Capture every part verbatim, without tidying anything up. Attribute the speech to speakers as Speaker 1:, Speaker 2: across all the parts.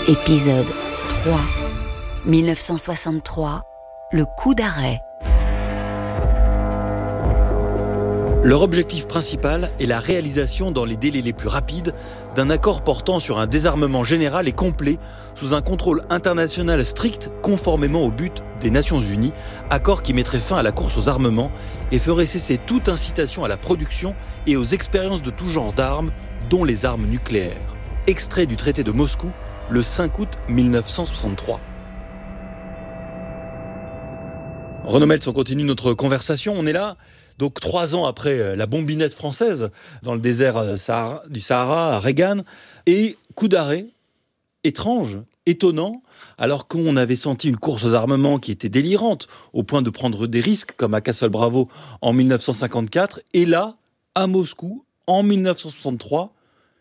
Speaker 1: Épisode trois. dix-neuf cent soixante-trois. Le coup d'arrêt.
Speaker 2: Leur objectif principal est la réalisation dans les délais les plus rapides d'un accord portant sur un désarmement général et complet sous un contrôle international strict conformément au but des Nations Unies, accord qui mettrait fin à la course aux armements et ferait cesser toute incitation à la production et aux expériences de tout genre d'armes, dont les armes nucléaires. Extrait du traité de Moscou, le cinq août dix-neuf cent soixante-trois. Renaud Meltz, on continue notre conversation. On est là, donc trois ans après la bombinette française dans le désert Sahara, du Sahara à Regan. Et coup d'arrêt, étrange, étonnant, alors qu'on avait senti une course aux armements qui était délirante, au point de prendre des risques, comme à Castle Bravo en dix-neuf cent cinquante-quatre. Et là, à Moscou, en dix-neuf cent soixante-trois,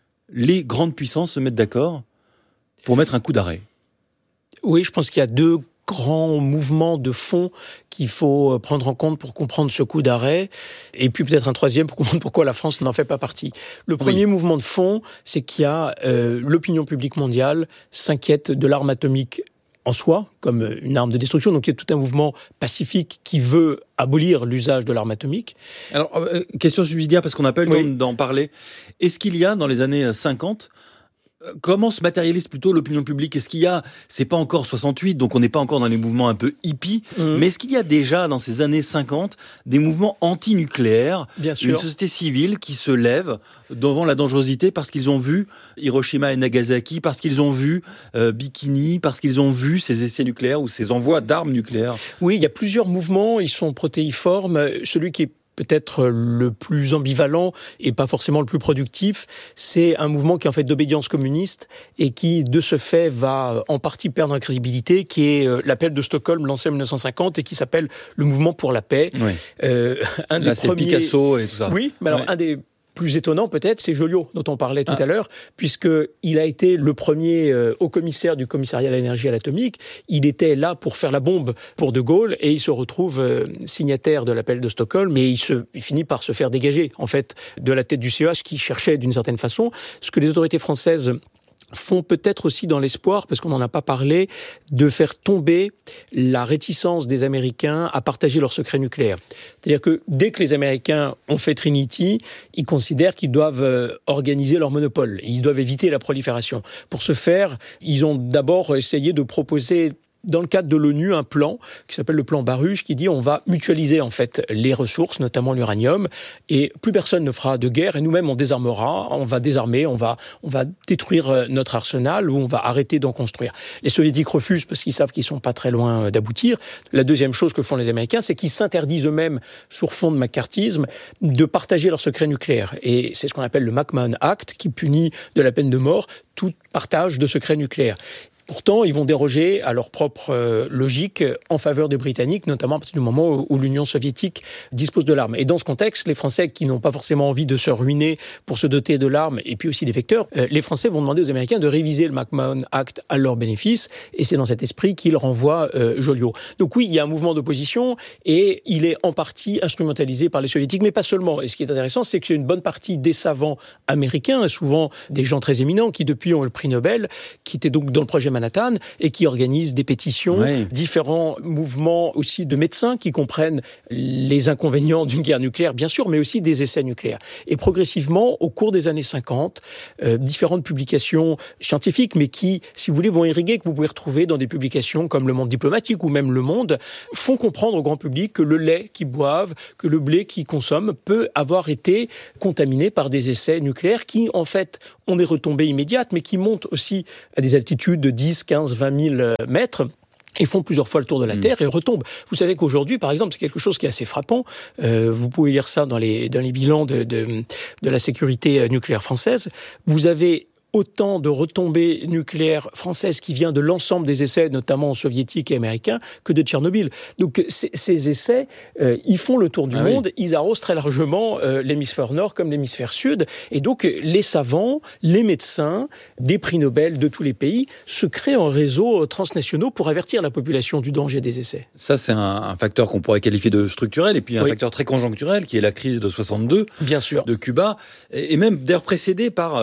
Speaker 2: les grandes puissances se mettent d'accord pour mettre un coup d'arrêt.
Speaker 3: Oui, je pense qu'il y a deux grands mouvements de fond qu'il faut prendre en compte pour comprendre ce coup d'arrêt, et puis peut-être un troisième pour comprendre pourquoi la France n'en fait pas partie. Le premier oui. mouvement de fond, c'est qu'il y a euh, l'opinion publique mondiale s'inquiète de l'arme atomique en soi, comme une arme de destruction. Donc il y a tout un mouvement pacifique qui veut abolir l'usage de l'arme atomique.
Speaker 2: Alors, euh, question subsidiaire, parce qu'on n'a pas eu le
Speaker 3: oui.
Speaker 2: temps d'en parler. Est-ce qu'il y a, dans les années cinquante, comment se matérialise plutôt l'opinion publique ? Est-ce qu'il y a, c'est pas encore soixante-huit, donc on n'est pas encore dans les mouvements un peu hippies, mmh. mais est-ce qu'il y a déjà, dans ces années cinquante, des mouvements anti-nucléaires,
Speaker 3: Bien sûr.
Speaker 2: Une société civile qui se lève devant la dangerosité parce qu'ils ont vu Hiroshima et Nagasaki, parce qu'ils ont vu euh, Bikini, parce qu'ils ont vu ces essais nucléaires ou ces envois d'armes nucléaires ?
Speaker 3: Oui, il y a plusieurs mouvements, ils sont protéiformes. Celui qui est peut-être le plus ambivalent et pas forcément le plus productif, c'est un mouvement qui est en fait d'obédience communiste et qui, de ce fait, va en partie perdre en crédibilité, qui est l'appel de Stockholm lancé en dix-neuf cent cinquante et qui s'appelle le mouvement pour la paix.
Speaker 2: Oui.
Speaker 3: Euh, un
Speaker 2: Là,
Speaker 3: des
Speaker 2: c'est
Speaker 3: premiers...
Speaker 2: Picasso et tout ça.
Speaker 3: Oui, mais alors
Speaker 2: ouais.
Speaker 3: un des plus étonnant peut-être, c'est Joliot, dont on parlait tout
Speaker 2: ah.
Speaker 3: à l'heure, puisqu'il a été le premier euh, haut-commissaire du commissariat à l'énergie et à l'atomique. Il était là pour faire la bombe pour De Gaulle, et il se retrouve euh, signataire de l'appel de Stockholm, mais il, se, il finit par se faire dégager, en fait, de la tête du C E H, qui cherchait d'une certaine façon ce que les autorités françaises font peut-être aussi dans l'espoir, parce qu'on n'en a pas parlé, de faire tomber la réticence des Américains à partager leurs secrets nucléaires. C'est-à-dire que dès que les Américains ont fait Trinity, ils considèrent qu'ils doivent organiser leur monopole. Ils doivent éviter la prolifération. Pour ce faire, ils ont d'abord essayé de proposer, dans le cadre de l'ONU, un plan qui s'appelle le plan Baruch, qui dit on va mutualiser en fait les ressources, notamment l'uranium, et plus personne ne fera de guerre, et nous-mêmes on désarmera, on va désarmer, on va, on va détruire notre arsenal, ou on va arrêter d'en construire. Les Soviétiques refusent parce qu'ils savent qu'ils sont pas très loin d'aboutir. La deuxième chose que font les Américains, c'est qu'ils s'interdisent eux-mêmes, sur fond de macartisme, de partager leurs secrets nucléaires. Et c'est ce qu'on appelle le McMahon Act, qui punit de la peine de mort tout partage de secrets nucléaires. Pourtant, ils vont déroger à leur propre euh, logique en faveur des Britanniques, notamment à partir du moment où, où l'Union soviétique dispose de l'arme. Et dans ce contexte, les Français qui n'ont pas forcément envie de se ruiner pour se doter de l'arme, et puis aussi des vecteurs, euh, les Français vont demander aux Américains de réviser le McMahon Act à leur bénéfice, et c'est dans cet esprit qu'ils renvoient euh, Joliot. Donc oui, il y a un mouvement d'opposition, et il est en partie instrumentalisé par les Soviétiques, mais pas seulement. Et ce qui est intéressant, c'est qu'il y a une bonne partie des savants américains, souvent des gens très éminents, qui depuis ont le prix Nobel, qui étaient donc dans le projet Manhattan, et qui organisent des pétitions, oui. différents mouvements aussi de médecins qui comprennent les inconvénients d'une guerre nucléaire, bien sûr, mais aussi des essais nucléaires. Et progressivement, au cours des années cinquante, euh, différentes publications scientifiques, mais qui, si vous voulez, vont irriguer, que vous pouvez retrouver dans des publications comme Le Monde diplomatique ou même Le Monde, font comprendre au grand public que le lait qu'ils boivent, que le blé qu'ils consomment peut avoir été contaminé par des essais nucléaires qui, en fait, ont des retombées immédiates, mais qui montent aussi à des altitudes de dix, quinze, vingt mille mètres. Et font plusieurs fois le tour de la Terre et retombent. Vous savez qu'aujourd'hui, par exemple, c'est quelque chose qui est assez frappant. Euh, vous pouvez lire ça dans les, dans les bilans de, de, de la sécurité nucléaire française. Vous avez autant de retombées nucléaires françaises qui vient de l'ensemble des essais, notamment soviétiques et américains, que de Tchernobyl. Donc c- ces essais, euh, ils font le tour du ah monde, oui. ils arrosent très largement euh, l'hémisphère nord comme l'hémisphère sud, et donc les savants, les médecins, des prix Nobel de tous les pays se créent en réseaux transnationaux pour avertir la population du danger des essais.
Speaker 2: Ça, c'est un, un facteur qu'on pourrait qualifier de structurel, et puis un oui. facteur très conjoncturel, qui est la crise de soixante-deux,
Speaker 3: bien sûr,
Speaker 2: de Cuba, et, et même d'ailleurs précédé par... Euh,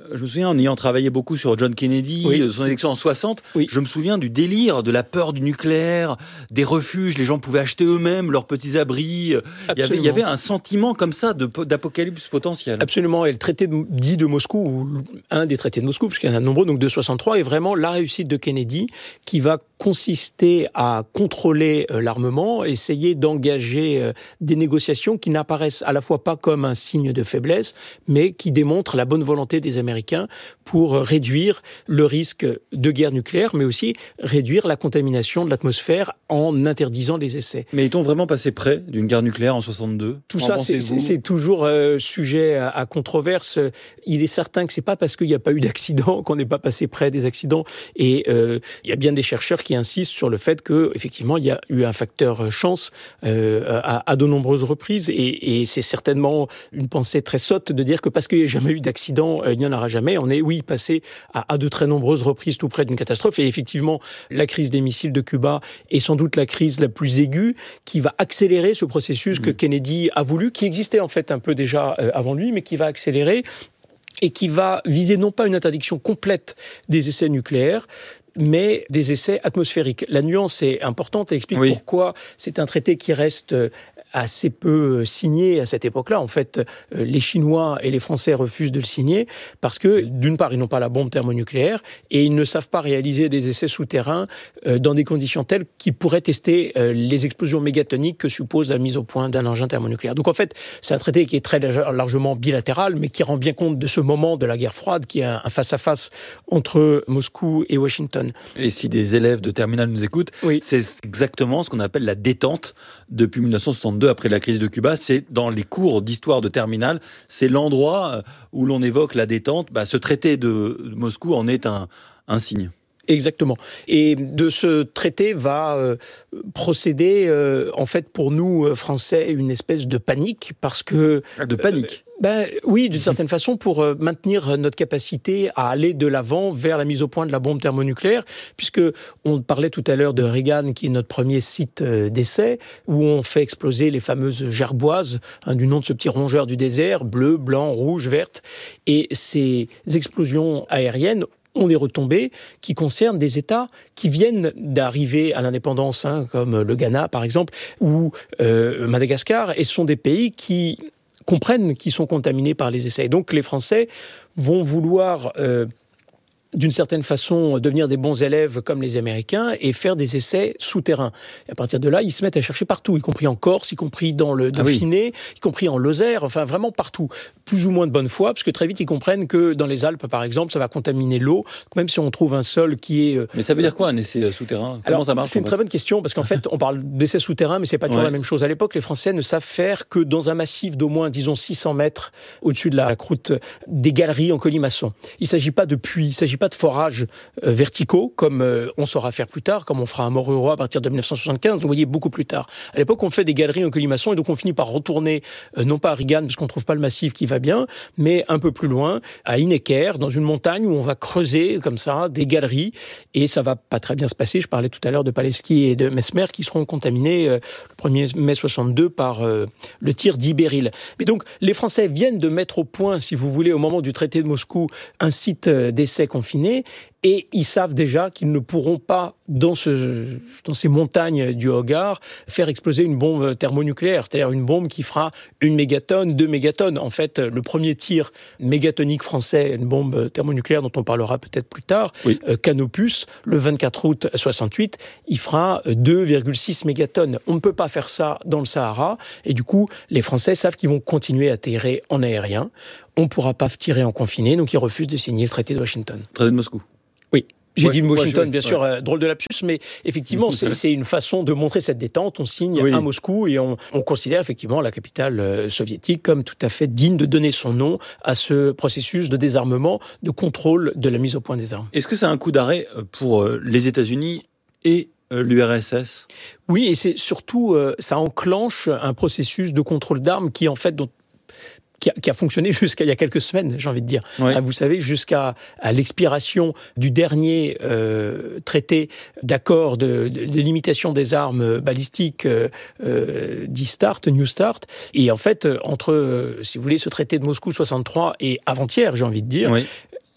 Speaker 2: Je me souviens, en ayant travaillé beaucoup sur John Kennedy, oui. son élection en soixante, oui. je me souviens du délire, de la peur du nucléaire, des refuges, les gens pouvaient acheter eux-mêmes leurs petits abris. Il y, avait, il y avait un sentiment comme ça de, d'apocalypse potentiel.
Speaker 3: Absolument, et le traité de, dit de Moscou, ou un des traités de Moscou, parce qu'il y en a de nombreux, donc de soixante-trois, est vraiment la réussite de Kennedy, qui va consister à contrôler euh, l'armement, essayer d'engager euh, des négociations qui n'apparaissent à la fois pas comme un signe de faiblesse, mais qui démontrent la bonne volonté des Américains pour réduire le risque de guerre nucléaire, mais aussi réduire la contamination de l'atmosphère en interdisant les essais.
Speaker 2: Mais est-on vraiment passé près d'une guerre nucléaire en soixante-deux ?
Speaker 3: Tout ça, c'est, c'est, c'est toujours euh, sujet à, à controverse. Il est certain que c'est pas parce qu'il n'y a pas eu d'accident qu'on n'est pas passé près des accidents. Et euh, il y a bien des chercheurs qui insistent sur le fait que, effectivement, il y a eu un facteur chance euh, à, à de nombreuses reprises. Et, et c'est certainement une pensée très sotte de dire que parce qu'il n'y a jamais eu d'accident, euh, il n'y en aura jamais. On est, oui, passé à, à de très nombreuses reprises tout près d'une catastrophe. Et effectivement, la crise des missiles de Cuba est sans doute la crise la plus aiguë qui va accélérer ce processus mmh. que Kennedy a voulu, qui existait en fait un peu déjà euh, avant lui, mais qui va accélérer et qui va viser non pas une interdiction complète des essais nucléaires, mais des essais atmosphériques. La nuance est importante et explique oui. pourquoi c'est un traité qui reste assez peu signé à cette époque-là. En fait, les Chinois et les Français refusent de le signer parce que, d'une part, ils n'ont pas la bombe thermonucléaire et ils ne savent pas réaliser des essais souterrains dans des conditions telles qu'ils pourraient tester les explosions mégatoniques que suppose la mise au point d'un engin thermonucléaire. Donc en fait, c'est un traité qui est très largement bilatéral, mais qui rend bien compte de ce moment de la guerre froide, qui est un face-à-face entre Moscou et Washington.
Speaker 2: Et si des élèves de terminale nous écoutent, oui. c'est exactement ce qu'on appelle la détente depuis dix-neuf cent soixante-deux, après la crise de Cuba. C'est dans les cours d'histoire de terminale, c'est l'endroit où l'on évoque la détente. Bah, ce traité de Moscou en est un, un signe.
Speaker 3: Exactement. Et de ce traité va euh, procéder, euh, en fait, pour nous, euh, Français, une espèce de panique, parce que...
Speaker 2: De panique
Speaker 3: euh, ben, oui, d'une certaine façon, pour euh, maintenir notre capacité à aller de l'avant vers la mise au point de la bombe thermonucléaire, puisque on parlait tout à l'heure de Reagan, qui est notre premier site euh, d'essai, où on fait exploser les fameuses gerboises, hein, du nom de ce petit rongeur du désert, bleu, blanc, rouge, verte, et ces explosions aériennes ont des retombées qui concernent des États qui viennent d'arriver à l'indépendance, hein, comme le Ghana par exemple, ou euh, Madagascar, et ce sont des pays qui comprennent qu'ils sont contaminés par les essais. Donc les Français vont vouloir... Euh, d'une certaine façon, devenir des bons élèves comme les Américains et faire des essais souterrains. Et à partir de là, ils se mettent à chercher partout, y compris en Corse, y compris dans le Dauphiné, ah oui. y compris en Lozère, enfin vraiment partout. Plus ou moins de bonne foi, parce que très vite, ils comprennent que dans les Alpes, par exemple, ça va contaminer l'eau, même si on trouve un sol qui est...
Speaker 2: Mais ça veut dire quoi, un essai souterrain ? Comment
Speaker 3: Alors,
Speaker 2: ça marche ?
Speaker 3: C'est une très bonne question, parce qu'en fait, on parle d'essais souterrains, mais c'est pas toujours ouais. la même chose. À l'époque, les Français ne savent faire que dans un massif d'au moins, disons, six cents mètres au-dessus de la croûte, des galeries en colimaçon. Il s'agit pas de puits, il s'agit pas de forages euh, verticaux, comme euh, on saura faire plus tard, comme on fera à Moruro à partir de dix-neuf cent soixante-quinze, donc vous voyez, beaucoup plus tard. À l'époque, on fait des galeries en colimaçon, et donc on finit par retourner, euh, non pas à Reagan, parce qu'on trouve pas le massif qui va bien, mais un peu plus loin, à Hineker, dans une montagne où on va creuser, comme ça, des galeries, et ça va pas très bien se passer. Je parlais tout à l'heure de Palevski et de Mesmer, qui seront contaminés euh, le premier mai soixante-deux par euh, le tir d'Ibéril. Mais donc, les Français viennent de mettre au point, si vous voulez, au moment du traité de Moscou, un site d'essai confiné, et ils savent déjà qu'ils ne pourront pas, dans, ce, dans ces montagnes du Hogar, faire exploser une bombe thermonucléaire, c'est-à-dire une bombe qui fera une mégatonne, deux mégatonnes. En fait, le premier tir mégatonique français, une bombe thermonucléaire dont on parlera peut-être plus tard, oui. euh, Canopus, le vingt-quatre août soixante-huit, il fera deux virgule six mégatonnes. On ne peut pas faire ça dans le Sahara, et du coup, les Français savent qu'ils vont continuer à tirer en aérien. On ne pourra pas tirer en confiné, donc ils refusent de signer le traité de Washington.
Speaker 2: Traité de Moscou.
Speaker 3: Oui. J'ai ouais, dit Washington,
Speaker 2: ouais,
Speaker 3: bien sûr, ouais. euh, drôle de lapsus, mais effectivement, c'est, c'est une façon de montrer cette détente. On signe oui. à Moscou et on, on considère effectivement la capitale euh, soviétique comme tout à fait digne de donner son nom à ce processus de désarmement, de contrôle de la mise au point des armes.
Speaker 2: Est-ce que c'est un coup d'arrêt pour euh, les États-Unis et euh, l'U R S S ?
Speaker 3: Oui, et c'est surtout, euh, ça enclenche un processus de contrôle d'armes qui, en fait, dont Qui a, qui a fonctionné jusqu'à il y a quelques semaines, j'ai envie de dire. Oui. Vous savez, jusqu'à à l'expiration du dernier euh, traité d'accord de, de, de limitation des armes balistiques, euh, euh, dit START, New START. Et en fait, entre, euh, si vous voulez, ce traité de Moscou soixante-trois et avant-hier, j'ai envie de dire, oui.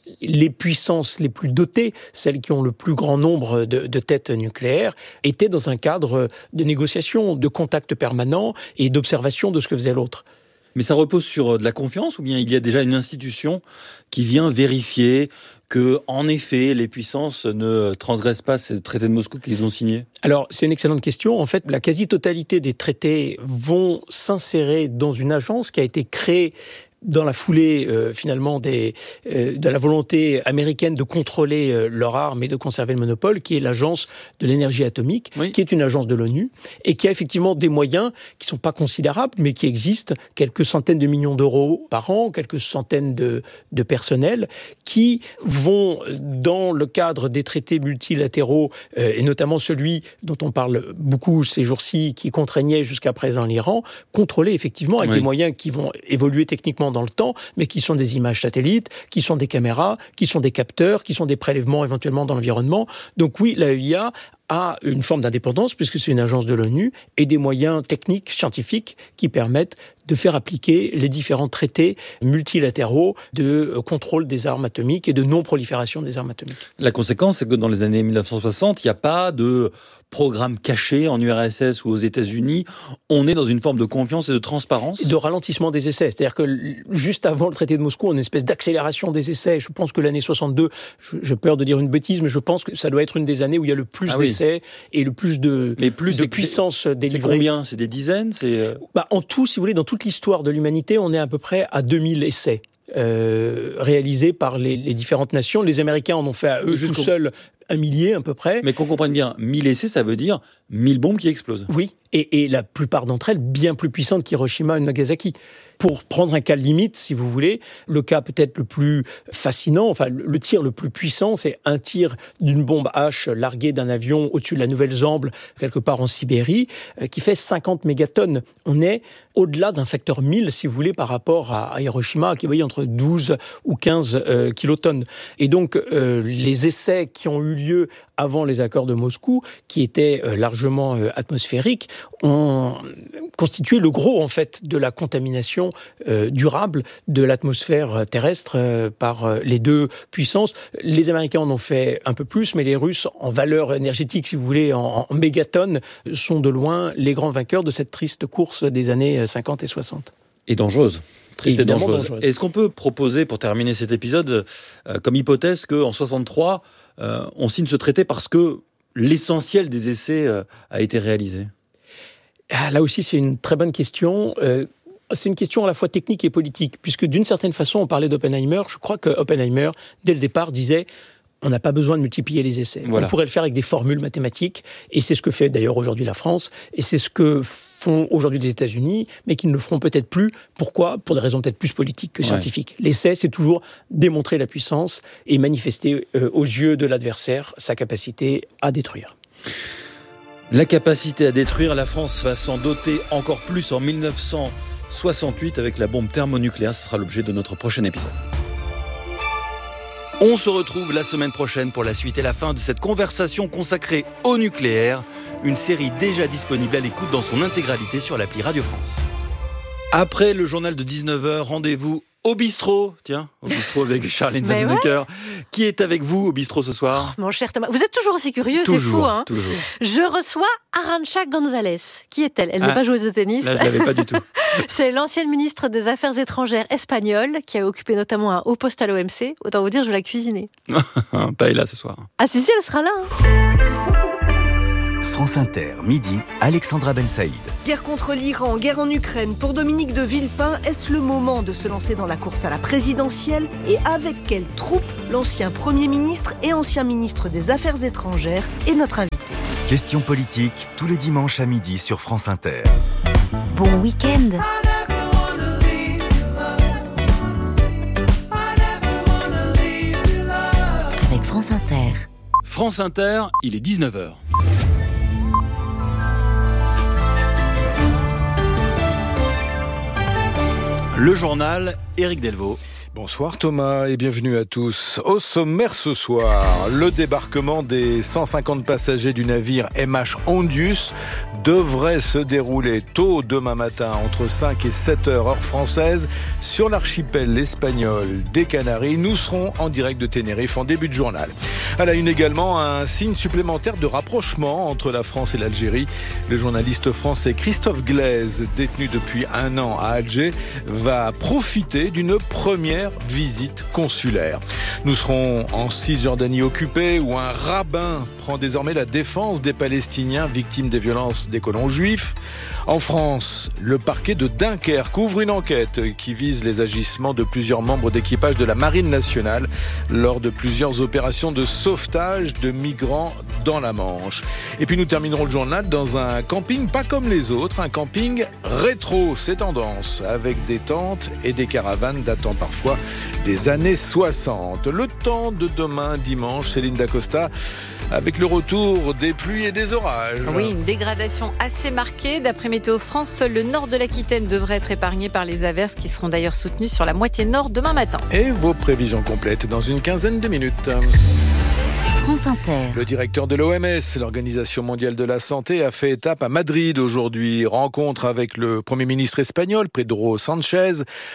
Speaker 3: les puissances les plus dotées, celles qui ont le plus grand nombre de, de têtes nucléaires, étaient dans un cadre de négociation, de contact permanent et d'observation de ce que faisait l'autre.
Speaker 2: Mais ça repose sur de la confiance ou bien il y a déjà une institution qui vient vérifier que, en effet, les puissances ne transgressent pas ce traité de Moscou qu'ils ont signé ?
Speaker 3: Alors, c'est une excellente question. En fait, la quasi-totalité des traités vont s'insérer dans une agence qui a été créée dans la foulée, euh, finalement, des, euh, de la volonté américaine de contrôler euh, leur arme et de conserver le monopole, qui est l'agence de l'énergie atomique, oui. qui est une agence de l'ONU, et qui a effectivement des moyens qui sont pas considérables, mais qui existent, quelques centaines de millions d'euros par an, quelques centaines de, de personnels, qui vont, dans le cadre des traités multilatéraux, euh, et notamment celui dont on parle beaucoup ces jours-ci, qui contraignait jusqu'à présent l'Iran, contrôler effectivement avec oui. des moyens qui vont évoluer techniquement dans le temps, mais qui sont des images satellites, qui sont des caméras, qui sont des capteurs, qui sont des prélèvements éventuellement dans l'environnement. Donc oui, l'A E I A a une forme d'indépendance, puisque c'est une agence de l'ONU, et des moyens techniques, scientifiques, qui permettent de faire appliquer les différents traités multilatéraux de contrôle des armes atomiques et de non-prolifération des armes atomiques.
Speaker 2: La conséquence, c'est que dans les années dix-neuf cent soixante, il n'y a pas de programme caché en U R S S ou aux États-Unis. On est dans une forme de confiance et de transparence.
Speaker 3: De ralentissement des essais. C'est-à-dire que juste avant le traité de Moscou, on a une espèce d'accélération des essais. Je pense que l'année soixante-deux, j'ai peur de dire une bêtise, mais je pense que ça doit être une des années où il y a le plus ah d'essais oui. et le plus de,
Speaker 2: mais plus
Speaker 3: de puissance délivrée.
Speaker 2: C'est combien ? C'est des dizaines c'est...
Speaker 3: Bah, en tout, si vous voulez, dans toute l'histoire de l'humanité, on est à peu près à deux mille essais. Euh, réalisés par les, les différentes nations. Les Américains en ont fait à eux tout seuls un millier à peu près.
Speaker 2: Mais qu'on comprenne bien, mille essais, ça veut dire mille bombes qui explosent.
Speaker 3: Oui, et, et la plupart d'entre elles bien plus puissantes qu'Hiroshima et Nagasaki. Pour prendre un cas limite, si vous voulez, le cas peut-être le plus fascinant, enfin le tir le plus puissant, c'est un tir d'une bombe H larguée d'un avion au-dessus de la Nouvelle-Zambie, quelque part en Sibérie, euh, qui fait cinquante mégatonnes. On est au-delà d'un facteur mille, si vous voulez, par rapport à, à Hiroshima, qui voyait entre douze ou quinze euh, kilotonnes. Et donc, euh, les essais qui ont eu lieu avant les accords de Moscou, qui étaient euh, largement euh, atmosphériques, ont constitué le gros, en fait, de la contamination euh, durable de l'atmosphère terrestre euh, par euh, les deux puissances. Les Américains en ont fait un peu plus, mais les Russes, en valeur énergétique, si vous voulez, en, en mégatonnes, sont de loin les grands vainqueurs de cette triste course des années cinquante et soixante.
Speaker 2: Et dangereuse. Triste et dangereuse.
Speaker 3: dangereuse.
Speaker 2: Est-ce qu'on peut proposer, pour terminer cet épisode, euh, comme hypothèse qu'en soixante-trois, euh, on signe ce traité parce que l'essentiel des essais euh, a été réalisé ?
Speaker 3: Ah, là aussi, c'est une très bonne question. Euh, c'est une question à la fois technique et politique, puisque d'une certaine façon, on parlait d'Oppenheimer. Je crois que Oppenheimer, dès le départ, disait on n'a pas besoin de multiplier les essais. Voilà. On pourrait le faire avec des formules mathématiques, et c'est ce que fait d'ailleurs aujourd'hui la France, et c'est ce que font aujourd'hui les États-Unis, mais qu'ils ne le feront peut-être plus. Pourquoi ? Pour des raisons peut-être plus politiques que scientifiques. Ouais. L'essai, c'est toujours démontrer la puissance et manifester euh, aux yeux de l'adversaire sa capacité à détruire.
Speaker 2: La capacité à détruire, la France va s'en doter encore plus en dix-neuf cent soixante-huit avec la bombe thermonucléaire. Ce sera l'objet de notre prochain épisode. On se retrouve la semaine prochaine pour la suite et la fin de cette conversation consacrée au nucléaire, une série déjà disponible à l'écoute dans son intégralité sur l'appli Radio France. Après le journal de dix-neuf heures, rendez-vous au bistrot, tiens, au bistrot avec Charline Vanhoenacker. Ouais. Qui est avec vous au bistrot ce soir ?
Speaker 4: Oh, mon cher Thomas, vous êtes toujours aussi curieux,
Speaker 2: toujours,
Speaker 4: c'est fou, hein ?
Speaker 2: Toujours.
Speaker 4: Je reçois Arantxa González. Qui est-elle ? Elle ah, n'est pas joueuse de tennis.
Speaker 2: Là, je l'avais pas du tout.
Speaker 4: C'est l'ancienne ministre des Affaires étrangères espagnole, qui a occupé notamment un haut poste à l'O M C. Autant vous dire, je vais la cuisiner.
Speaker 2: Paella ce soir.
Speaker 4: Ah si, si, elle sera là. Hein.
Speaker 5: France Inter, midi, Alexandra Ben Saïd.
Speaker 6: Guerre contre l'Iran, guerre en Ukraine. Pour Dominique de Villepin, est-ce le moment de se lancer dans la course à la présidentielle ? Et avec quelle troupe ? L'ancien Premier ministre et ancien ministre des Affaires étrangères est notre invité.
Speaker 5: Question politique, tous les dimanches à midi sur France Inter.
Speaker 1: Bon week-end. Avec France Inter.
Speaker 2: France Inter, il est dix-neuf heures. Le journal, Éric Delvaux.
Speaker 7: Bonsoir Thomas et bienvenue à tous. Au sommaire ce soir, le débarquement des cent cinquante passagers du navire M H Hondius devrait se dérouler tôt demain matin entre cinq et sept heures heure française sur l'archipel espagnol des Canaries. Nous serons en direct de Tenerife en début de journal. À la une également, un signe supplémentaire de rapprochement entre la France et l'Algérie. Le journaliste français Christophe Glaise, détenu depuis un an à Alger, va profiter d'une première visite consulaire. Nous serons en Cisjordanie occupée où un rabbin prend désormais la défense des Palestiniens victimes des violences des colons juifs. En France, le parquet de Dunkerque ouvre une enquête qui vise les agissements de plusieurs membres d'équipage de la Marine nationale lors de plusieurs opérations de sauvetage de migrants dans la Manche. Et puis nous terminerons le journal dans un camping pas comme les autres, un camping rétro, c'est tendance, avec des tentes et des caravanes datant parfois des années soixante. Le temps de demain, dimanche, Céline Dacosta, avec le retour des pluies et des orages.
Speaker 8: Oui, une dégradation assez marquée. D'après Météo France, seul le nord de l'Aquitaine devrait être épargné par les averses qui seront d'ailleurs soutenues sur la moitié nord demain matin.
Speaker 7: Et vos prévisions complètes dans une quinzaine de minutes.
Speaker 1: France Inter.
Speaker 7: Le directeur de l'O M S, l'Organisation mondiale de la santé, a fait étape à Madrid aujourd'hui. Rencontre avec le Premier ministre espagnol, Pedro Sánchez,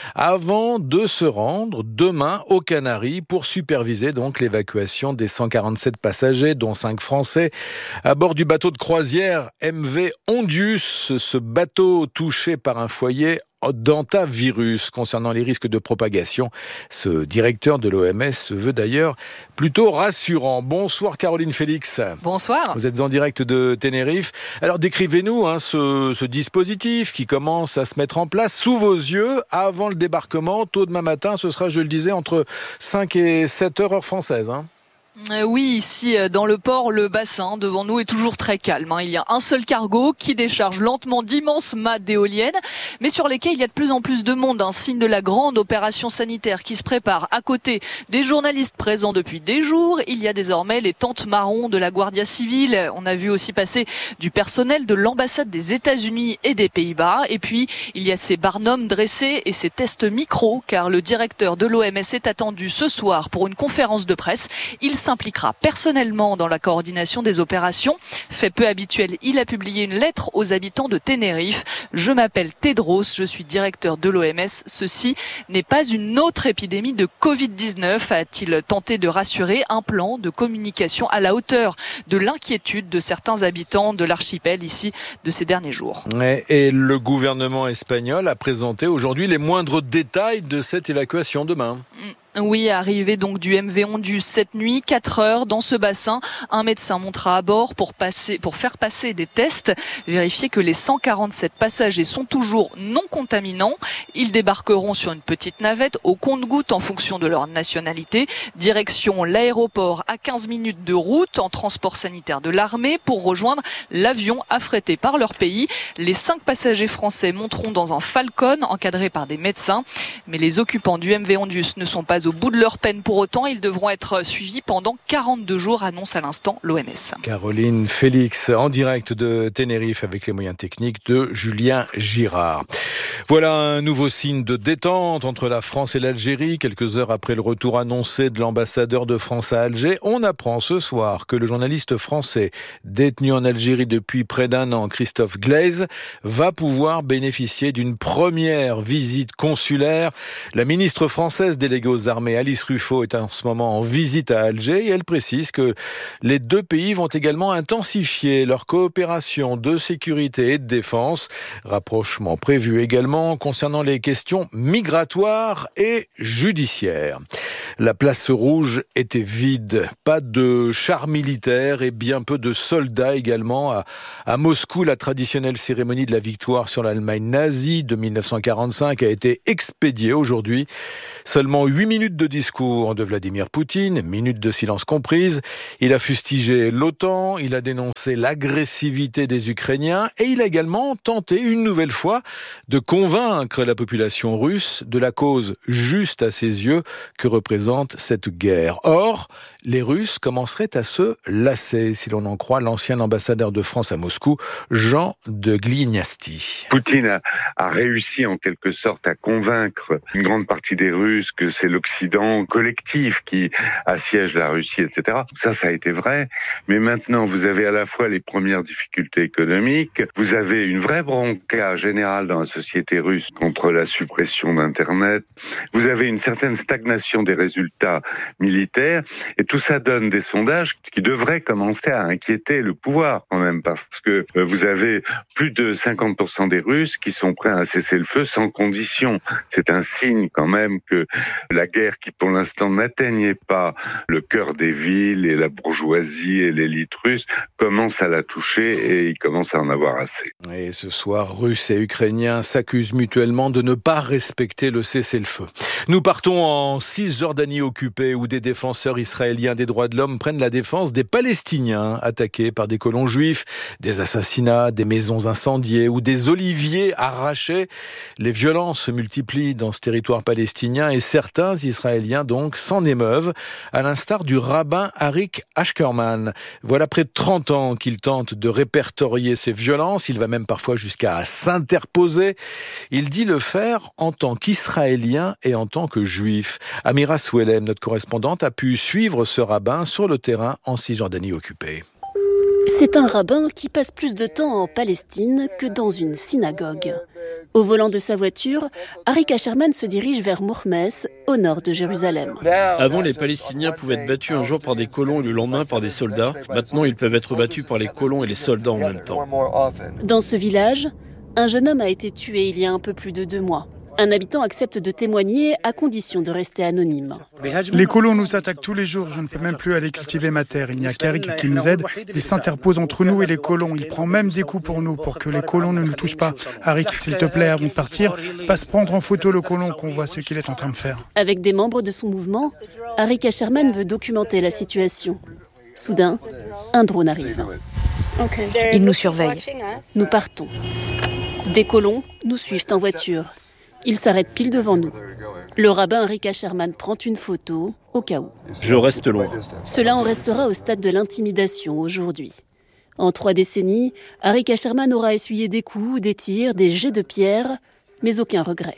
Speaker 7: avant de se rendre demain aux Canaries pour superviser donc l'évacuation des cent quarante-sept passagers, dont cinq Français, à bord du bateau de croisière M V Hondius, ce bateau touché par un foyer d'antavirus. Concernant les risques de propagation, ce directeur de l'O M S se veut d'ailleurs plutôt rassurant. Bonsoir Caroline Félix.
Speaker 9: Bonsoir.
Speaker 7: Vous êtes en direct de Tenerife. Alors décrivez-nous hein, ce, ce dispositif qui commence à se mettre en place sous vos yeux avant le débarquement. Tôt demain matin, ce sera, je le disais, entre cinq et sept heures heure française. Hein.
Speaker 9: Euh, oui, ici dans le port, le bassin devant nous est toujours très calme. Hein. Il y a un seul cargo qui décharge lentement d'immenses mâts d'éoliennes, mais sur lesquels il y a de plus en plus de monde, un signe de la grande opération sanitaire qui se prépare. À côté des journalistes présents depuis des jours, il y a désormais les tentes marron de la Guardia Civile. On a vu aussi passer du personnel de l'ambassade des États-Unis et des Pays-Bas. Et puis, il y a ces barnums dressés et ces tests micro, car le directeur de l'O M S est attendu ce soir pour une conférence de presse. Il s'impliquera personnellement dans la coordination des opérations. Fait peu habituel, il a publié une lettre aux habitants de Tenerife. Je m'appelle Tedros, je suis directeur de l'O M S. Ceci n'est pas une autre épidémie de covid dix-neuf, a-t-il tenté de rassurer. Un plan de communication à la hauteur de l'inquiétude de certains habitants de l'archipel ici de ces derniers jours.
Speaker 7: Et le gouvernement espagnol a présenté aujourd'hui les moindres détails de cette évacuation demain.
Speaker 9: Oui, arrivé donc du M V Hondius cette nuit, quatre heures dans ce bassin. Un médecin montera à bord pour passer, pour faire passer des tests, vérifier que les cent quarante-sept passagers sont toujours non contaminants. Ils débarqueront sur une petite navette au compte-gouttes en fonction de leur nationalité. Direction l'aéroport à quinze minutes de route en transport sanitaire de l'armée pour rejoindre l'avion affrété par leur pays. Les cinq passagers français monteront dans un Falcon encadré par des médecins. Mais les occupants du M V Hondius ne sont pas au bout de leur peine pour autant. Ils devront être suivis pendant quarante-deux jours, annonce à l'instant l'O M S.
Speaker 7: Caroline Félix, en direct de Tenerife avec les moyens techniques de Julien Girard. Voilà un nouveau signe de détente entre la France et l'Algérie. Quelques heures après le retour annoncé de l'ambassadeur de France à Alger, on apprend ce soir que le journaliste français détenu en Algérie depuis près d'un an, Christophe Glaise, va pouvoir bénéficier d'une première visite consulaire. La ministre française déléguée aux armée Alice Ruffo est en ce moment en visite à Alger et elle précise que les deux pays vont également intensifier leur coopération de sécurité et de défense. Rapprochement prévu également concernant les questions migratoires et judiciaires. La place rouge était vide. Pas de chars militaires et bien peu de soldats également. À, à Moscou, la traditionnelle cérémonie de la victoire sur l'Allemagne nazie de mille neuf cent quarante-cinq a été expédiée aujourd'hui. Seulement huit minutes minutes de discours de Vladimir Poutine, minutes de silence comprise. Il a fustigé l'OTAN, il a dénoncé l'agressivité des Ukrainiens et il a également tenté une nouvelle fois de convaincre la population russe de la cause juste à ses yeux que représente cette guerre. Or, les Russes commenceraient à se lasser, si l'on en croit l'ancien ambassadeur de France à Moscou, Jean de Glignasti.
Speaker 10: Poutine a, a réussi en quelque sorte à convaincre une grande partie des Russes que c'est l'Occident collectif qui assiège la Russie, et cetera. Ça, ça a été vrai. Mais maintenant, vous avez à la fois les premières difficultés économiques, vous avez une vraie bronca générale dans la société russe contre la suppression d'Internet, vous avez une certaine stagnation des résultats militaires, et tout ça donne des sondages qui devraient commencer à inquiéter le pouvoir quand même, parce que vous avez plus de cinquante pour cent des Russes qui sont prêts à un cessez-le-feu sans condition. C'est un signe quand même que la guerre qui pour l'instant n'atteignait pas le cœur des villes et la bourgeoisie et l'élite russe commence à la toucher et il commence à en avoir assez.
Speaker 7: Et ce soir, Russes et Ukrainiens s'accusent mutuellement de ne pas respecter le cessez-le-feu. Nous partons en Cisjordanie occupée où des défenseurs israéliens des droits de l'homme prennent la défense des Palestiniens attaqués par des colons juifs, des assassinats, des maisons incendiées ou des oliviers arrachés. Les violences se multiplient dans ce territoire palestinien et certains Israéliens donc s'en émeuvent, à l'instar du rabbin Arik Ashkerman. Voilà près de trente ans qu'il tente de répertorier ces violences. Il va même parfois jusqu'à s'interposer. Il dit le faire en tant qu'Israélien et en tant que Juif. Amira Souelem, notre correspondante, a pu suivre ce rabbin sur le terrain en Cisjordanie occupée.
Speaker 11: C'est un rabbin qui passe plus de temps en Palestine que dans une synagogue. Au volant de sa voiture, Arik Asherman se dirige vers Mourmes, au nord de Jérusalem.
Speaker 12: Avant, les Palestiniens pouvaient être battus un jour par des colons et le lendemain par des soldats. Maintenant, ils peuvent être battus par les colons et les soldats en même temps.
Speaker 11: Dans ce village, un jeune homme a été tué il y a un peu plus de deux mois. Un habitant accepte de témoigner à condition de rester anonyme.
Speaker 13: Les colons nous attaquent tous les jours. Je ne peux même plus aller cultiver ma terre. Il n'y a qu'Arik qui nous aide. Il s'interpose entre nous et les colons. Il prend même des coups pour nous, pour que les colons ne nous touchent pas. Arik, s'il te plaît, avant de partir, passe prendre en photo le colon, qu'on voit ce qu'il est en train de faire.
Speaker 11: Avec des membres de son mouvement, Arik Asherman veut documenter la situation. Soudain, un drone arrive.
Speaker 4: Il nous surveille.
Speaker 11: Nous partons. Des colons nous suivent en voiture. Ils s'arrêtent pile devant nous. Le rabbin Arik Asherman prend une photo, au cas où.
Speaker 12: Je reste loin.
Speaker 11: Cela en restera au stade de l'intimidation aujourd'hui. En trois décennies, Arik Asherman aura essuyé des coups, des tirs, des jets de pierre, mais aucun regret.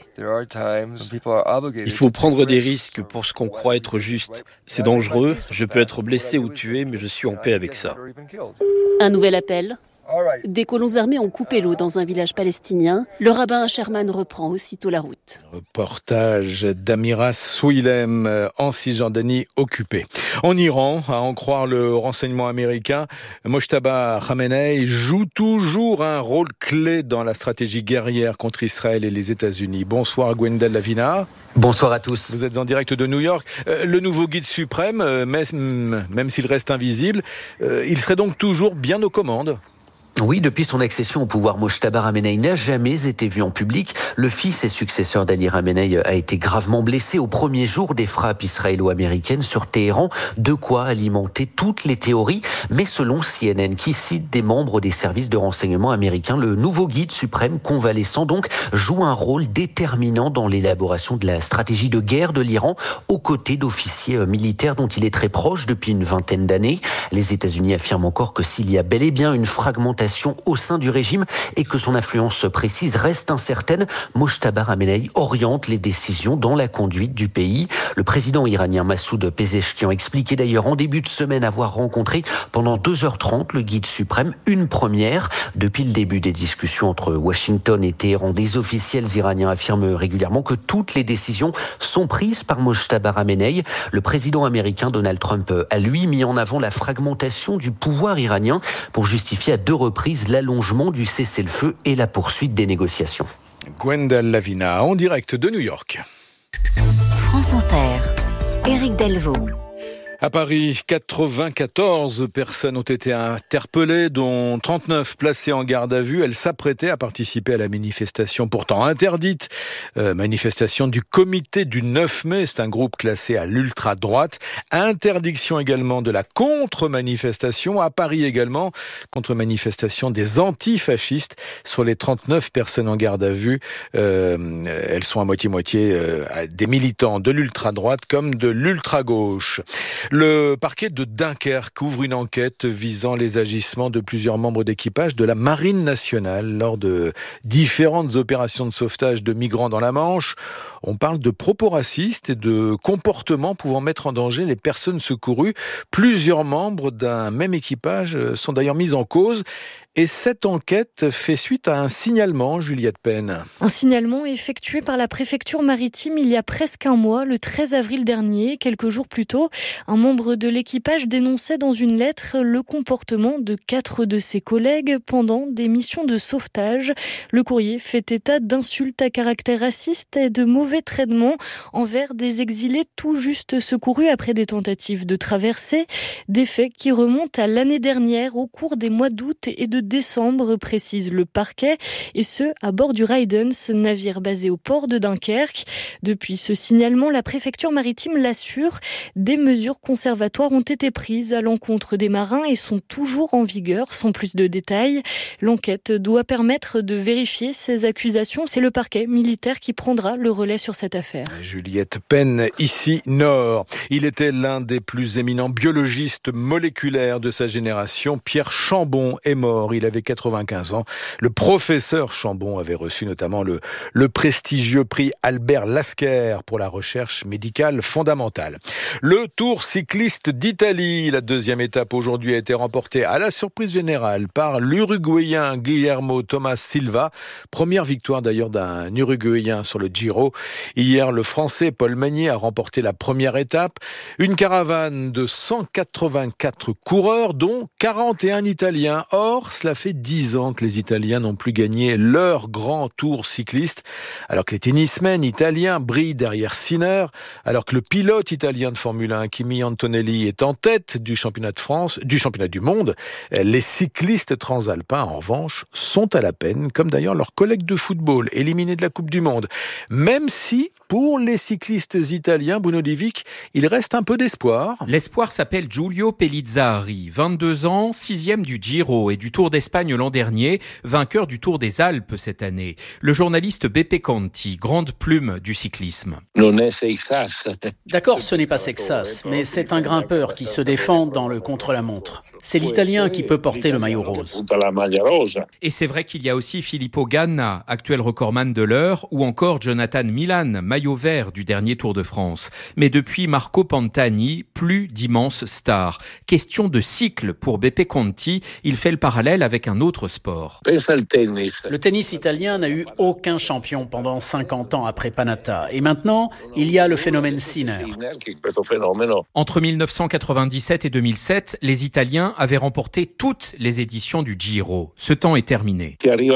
Speaker 12: Il faut prendre des risques pour ce qu'on croit être juste. C'est dangereux, je peux être blessé ou tué, mais je suis en paix avec ça.
Speaker 11: Un nouvel appel. Des colons armés ont coupé l'eau dans un village palestinien. Le rabbin Asherman reprend aussitôt la route.
Speaker 7: Reportage d'Amira Souilem en Cisjordanie occupée. En Iran, à en croire le renseignement américain, Mojtaba Khamenei joue toujours un rôle clé dans la stratégie guerrière contre Israël et les États-Unis. Bonsoir Gwendal Lavina.
Speaker 14: Bonsoir à tous.
Speaker 7: Vous êtes en direct de New York. Le nouveau guide suprême, même, même s'il reste invisible, il serait donc toujours bien aux commandes.
Speaker 14: Oui, depuis son accession au pouvoir, Mojtaba Khamenei n'a jamais été vu en public. Le fils et successeur d'Ali Khamenei a été gravement blessé au premier jour des frappes israélo-américaines sur Téhéran, de quoi alimenter toutes les théories. Mais selon C N N, qui cite des membres des services de renseignement américains, le nouveau guide suprême convalescent donc joue un rôle déterminant dans l'élaboration de la stratégie de guerre de l'Iran, aux côtés d'officiers militaires dont il est très proche depuis une vingtaine d'années. Les États-Unis affirment encore que s'il y a bel et bien une fragmentation au sein du régime et que son influence précise reste incertaine, Mojtaba Khamenei oriente les décisions dans la conduite du pays. Le président iranien Massoud Pezeshkian expliquait d'ailleurs en début de semaine avoir rencontré pendant deux heures trente le guide suprême, une première. Depuis le début des discussions entre Washington et Téhéran, des officiels iraniens affirment régulièrement que toutes les décisions sont prises par Mojtaba Khamenei. Le président américain Donald Trump a lui mis en avant la fragmentation du pouvoir iranien pour justifier à deux reprises l'allongement du cessez-le-feu et la poursuite des négociations.
Speaker 7: Gwendal Lavina, en direct de New York.
Speaker 1: France Inter, Éric Delvaux.
Speaker 7: À Paris, quatre-vingt-quatorze personnes ont été interpellées, dont trente-neuf placées en garde à vue. Elles s'apprêtaient à participer à la manifestation pourtant interdite. Euh, manifestation du comité du neuf mai. C'est un groupe classé à l'ultra-droite. Interdiction également de la contre-manifestation. À Paris également, contre-manifestation des antifascistes. Sur les trente-neuf personnes en garde à vue, euh, elles sont à moitié-moitié euh, des militants de l'ultra-droite comme de l'ultra-gauche. Le parquet de Dunkerque ouvre une enquête visant les agissements de plusieurs membres d'équipage de la Marine nationale lors de différentes opérations de sauvetage de migrants dans la Manche. On parle de propos racistes et de comportements pouvant mettre en danger les personnes secourues. Plusieurs membres d'un même équipage sont d'ailleurs mis en cause. Et cette enquête fait suite à un signalement, Juliette Penn.
Speaker 15: Un signalement effectué par la préfecture maritime il y a presque un mois, le treize avril dernier, quelques jours plus tôt. Un membre de l'équipage dénonçait dans une lettre le comportement de quatre de ses collègues pendant des missions de sauvetage. Le courrier fait état d'insultes à caractère raciste et de mauvais traitements envers des exilés tout juste secourus après des tentatives de traversée. Des faits qui remontent à l'année dernière au cours des mois d'août et de décembre, précise le parquet, et ce, à bord du Ridens, navire basé au port de Dunkerque. Depuis ce signalement, la préfecture maritime l'assure, des mesures conservatoires ont été prises à l'encontre des marins et sont toujours en vigueur, sans plus de détails. L'enquête doit permettre de vérifier ces accusations. C'est le parquet militaire qui prendra le relais sur cette affaire.
Speaker 7: Juliette Penn, ici Nord. Il était l'un des plus éminents biologistes moléculaires de sa génération. Pierre Chambon est mort. Il avait quatre-vingt-quinze ans. Le professeur Chambon avait reçu notamment le, le prestigieux prix Albert Lasker pour la recherche médicale fondamentale. Le Tour cycliste d'Italie, la deuxième étape aujourd'hui a été remportée à la surprise générale par l'Uruguayen Guillermo Thomas Silva. Première victoire d'ailleurs d'un Uruguayen sur le Giro. Hier, le Français Paul Magnier a remporté la première étape. Une caravane de cent quatre-vingt-quatre coureurs, dont quarante et un Italiens. Or, cela fait dix ans que les Italiens n'ont plus gagné leur grand tour cycliste, alors que les tennismen italiens brillent derrière Sinner, alors que le pilote italien de Formule un, Kimi Antonelli, est en tête du championnat de France, du championnat du monde. Les cyclistes transalpins, en revanche, sont à la peine, comme d'ailleurs leurs collègues de football, éliminés de la Coupe du Monde. Même si, pour les cyclistes italiens, Bruno Divic, il reste un peu d'espoir.
Speaker 16: L'espoir s'appelle Giulio Pellizzari, vingt-deux ans, sixième du Giro et du Tour d'Espagne l'an dernier, vainqueur du Tour des Alpes cette année. Le journaliste Beppe Conti, grande plume du cyclisme.
Speaker 17: D'accord, ce n'est pas Sexas, mais c'est un grimpeur qui se défend dans le contre-la-montre. C'est l'Italien qui peut porter le maillot rose.
Speaker 16: Et c'est vrai qu'il y a aussi Filippo Ganna, actuel recordman de l'heure, ou encore Jonathan Milan, maillot vert du dernier Tour de France. Mais depuis Marco Pantani, plus d'immenses stars. Question de cycle pour Beppe Conti, il fait le parallèle avec un autre sport.
Speaker 17: Le tennis italien n'a eu aucun champion pendant cinquante ans après Panatta. Et maintenant, il y a le phénomène Sinner.
Speaker 16: Entre mille neuf cent quatre-vingt-dix-sept et deux mille sept, les Italiens avaient remporté toutes les éditions du Giro. Ce temps est terminé.
Speaker 17: Il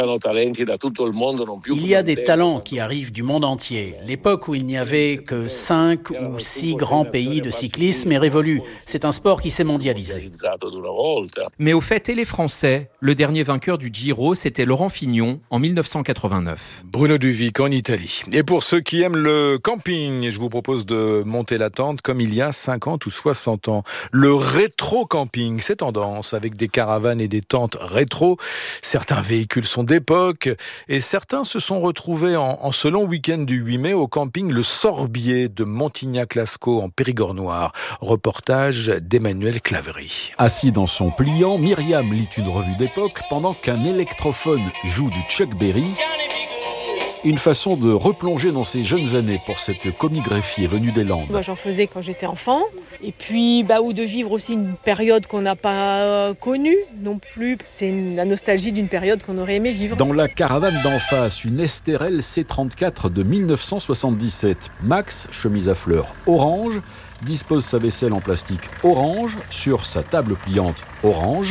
Speaker 17: y a des talents qui arrivent du monde entier. L'époque où il n'y avait que cinq ou six grands pays de cyclisme est révolue. C'est un sport qui s'est mondialisé.
Speaker 16: Mais au fait, et les Français? Le dernier vainqueur du Giro, c'était Laurent Fignon en mille neuf cent quatre-vingt-neuf.
Speaker 7: Bruno Duvic en Italie. Et pour ceux qui aiment le camping, je vous propose de monter la tente comme il y a cinquante ou soixante ans. Le rétro-camping, c'est tendance avec des caravanes et des tentes rétro. Certains véhicules sont d'époque et certains se sont retrouvés en, en ce long week-end du huit mai au camping Le Sorbier de Montignac-Lascaux en Périgord-Noir. Reportage d'Emmanuel Claverie.
Speaker 18: Assis dans son pliant, Myriam lit une revue d'époque pendant qu'un électrophone joue du Chuck Berry. Une façon de replonger dans ses jeunes années pour cette commis greffier venue des Landes.
Speaker 19: Moi, j'en faisais quand j'étais enfant. Et puis, bah, ou de vivre aussi une période qu'on n'a pas euh, connue non plus. C'est une, la nostalgie d'une période qu'on aurait aimé vivre.
Speaker 18: Dans la caravane d'en face, une Esterel C trente-quatre de mille neuf cent soixante-dix-sept. Max, chemise à fleurs orange, dispose sa vaisselle en plastique orange sur sa table pliante orange.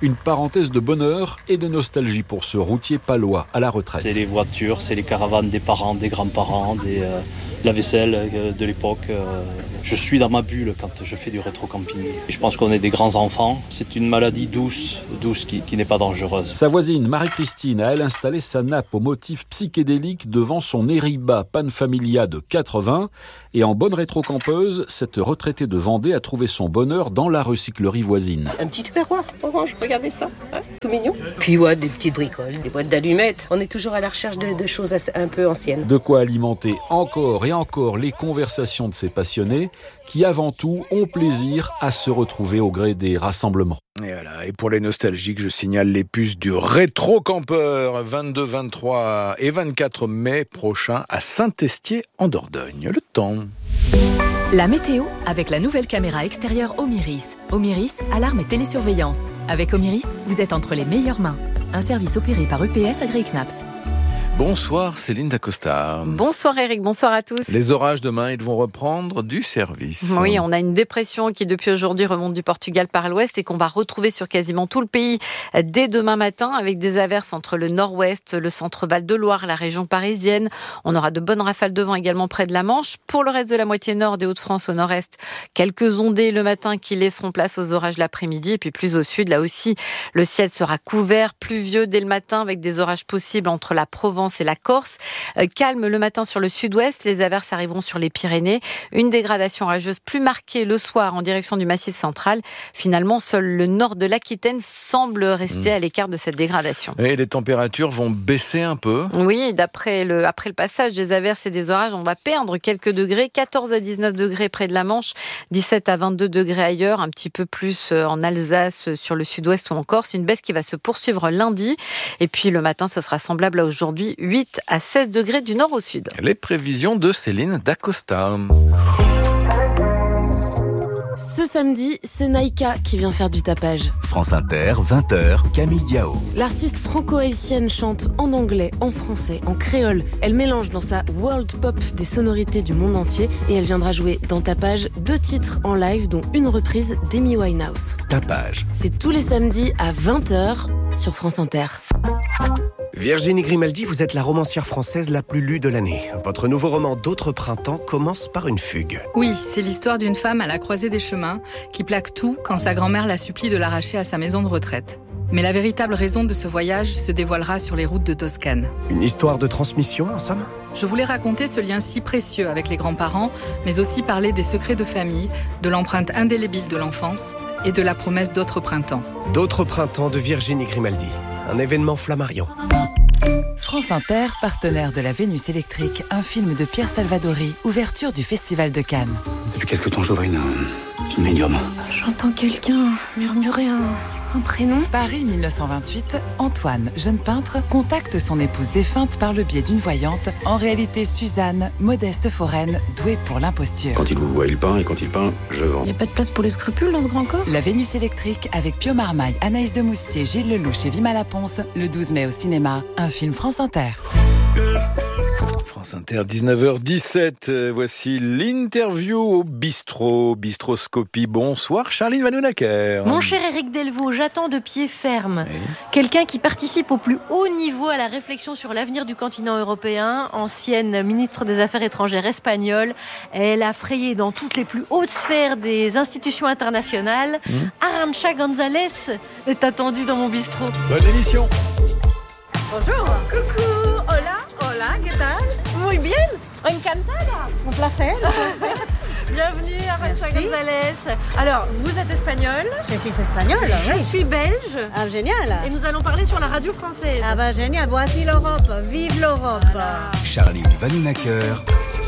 Speaker 18: Une parenthèse de bonheur et de nostalgie pour ce routier palois à la retraite.
Speaker 20: C'est les voitures, c'est les caravanes des parents, des grands-parents, des, euh, la vaisselle euh, de l'époque. Euh, je suis dans ma bulle quand je fais du rétro-camping. Je pense qu'on est des grands enfants. C'est une maladie douce, douce qui, qui n'est pas dangereuse.
Speaker 18: Sa voisine Marie-Christine a elle installé sa nappe au motif psychédélique devant son Eriba Panfamilia de quatre-vingts. Et en bonne rétro-campeuse, cette retraitée de Vendée a trouvé son bonheur dans la recyclerie voisine.
Speaker 21: Un petit tupperware orange, regardez ça, hein, tout mignon. Puis ouais, des petites bricoles, des boîtes d'allumettes. On est toujours à la recherche de, de choses assez, un peu anciennes.
Speaker 18: De quoi alimenter encore et encore les conversations de ces passionnés qui, avant tout, ont plaisir à se retrouver au gré des rassemblements.
Speaker 7: Et voilà. Et pour les nostalgiques, je signale les puces du rétro-campeur vingt-deux, vingt-trois et vingt-quatre mai prochain à Saint-Estier en Dordogne. Le temps.
Speaker 22: La météo avec la nouvelle caméra extérieure Omiris. Omiris, alarme et télésurveillance. Avec Omiris, vous êtes entre les meilleures mains. Un service opéré par U P S AgriKnaps.
Speaker 7: Bonsoir Céline Dacosta.
Speaker 8: Bonsoir Eric, bonsoir à tous.
Speaker 7: Les orages demain, ils vont reprendre du service.
Speaker 8: Oui, on a une dépression qui depuis aujourd'hui remonte du Portugal par l'ouest et qu'on va retrouver sur quasiment tout le pays dès demain matin avec des averses entre le nord-ouest, le centre-val de Loire, la région parisienne. On aura de bonnes rafales de vent également près de la Manche. Pour le reste de la moitié nord des Hauts-de-France au nord-est, quelques ondées le matin qui laisseront place aux orages l'après-midi. Et puis plus au sud, là aussi, le ciel sera couvert, pluvieux dès le matin avec des orages possibles entre la Provence et la Corse. Euh, calme le matin sur le sud-ouest, les averses arriveront sur les Pyrénées. Une dégradation orageuse plus marquée le soir en direction du Massif central. Finalement, seul le nord de l'Aquitaine semble rester mmh. à l'écart de cette dégradation.
Speaker 7: Et les températures vont baisser un peu.
Speaker 8: Oui, d'après le, après le passage des averses et des orages, on va perdre quelques degrés. quatorze à dix-neuf degrés près de la Manche, dix-sept à vingt-deux degrés ailleurs, un petit peu plus en Alsace, sur le sud-ouest ou en Corse. Une baisse qui va se poursuivre lundi. Et puis le matin, ce sera semblable à aujourd'hui, huit à seize degrés du nord au sud.
Speaker 7: Les prévisions de Céline Dacosta.
Speaker 22: Ce samedi, c'est Naïka qui vient faire du tapage.
Speaker 5: France Inter, vingt heures, Camille Diao.
Speaker 22: L'artiste franco-haïtienne chante en anglais, en français, en créole. Elle mélange dans sa world pop des sonorités du monde entier et elle viendra jouer dans Tapage deux titres en live, dont une reprise d'Amy Winehouse.
Speaker 5: Tapage.
Speaker 22: C'est tous les samedis à vingt heures sur France Inter.
Speaker 23: Virginie Grimaldi, vous êtes la romancière française la plus lue de l'année. Votre nouveau roman D'autres printemps commence par une fugue.
Speaker 24: Oui, c'est l'histoire d'une femme à la croisée des chemins qui plaque tout quand sa grand-mère la supplie de l'arracher à sa maison de retraite. Mais la véritable raison de ce voyage se dévoilera sur les routes de Toscane.
Speaker 23: Une histoire de transmission, en somme ?
Speaker 24: Je voulais raconter ce lien si précieux avec les grands-parents, mais aussi parler des secrets de famille, de l'empreinte indélébile de l'enfance et de la promesse d'autres printemps.
Speaker 23: D'autres printemps de Virginie Grimaldi. Un événement Flammarion.
Speaker 25: France Inter, partenaire de la Vénus électrique, un film de Pierre Salvadori, ouverture du Festival de Cannes.
Speaker 26: Depuis quelque temps, j'ouvre une, une médium.
Speaker 27: J'entends quelqu'un murmurer un, un prénom.
Speaker 25: Paris dix-neuf cent vingt-huit, Antoine, jeune peintre, contacte son épouse défunte par le biais d'une voyante, en réalité Suzanne, modeste foraine, douée pour l'imposture.
Speaker 26: Quand il vous voit, il peint, et quand il peint, je vends.
Speaker 27: Il n'y a pas de place pour les scrupules dans ce grand corps.
Speaker 25: La Vénus électrique avec Pio Marmaille, Anaïs de Moustier, Gilles Lelouch et Vima Laponce, le douze mai au cinéma, un film France Inter.
Speaker 7: France Inter, dix-neuf heures dix-sept. Voici l'interview au bistrot, Bistroscopie. Bonsoir, Charline Vanhoenacker.
Speaker 28: Mon cher Éric Delvaux, j'attends de pied ferme oui. quelqu'un qui participe au plus haut niveau à la réflexion sur l'avenir du continent européen. Ancienne ministre des Affaires étrangères espagnole, elle a frayé dans toutes les plus hautes sphères des institutions internationales. Mmh. Arantxa González est attendue dans mon bistrot.
Speaker 7: Bonne émission.
Speaker 28: Bonjour. Coucou. Hola, hola, ¿qué tal? Muy bien. Encantada. Un placer. Bienvenue, Arantxa González. Alors, vous êtes espagnole.
Speaker 29: Je suis espagnole.
Speaker 28: Je
Speaker 29: oui.
Speaker 28: suis belge.
Speaker 29: Ah, génial.
Speaker 28: Et nous allons parler sur la radio française.
Speaker 29: Ah bah génial, voici l'Europe. Vive l'Europe. Voilà.
Speaker 5: Charline Vanhoenacker.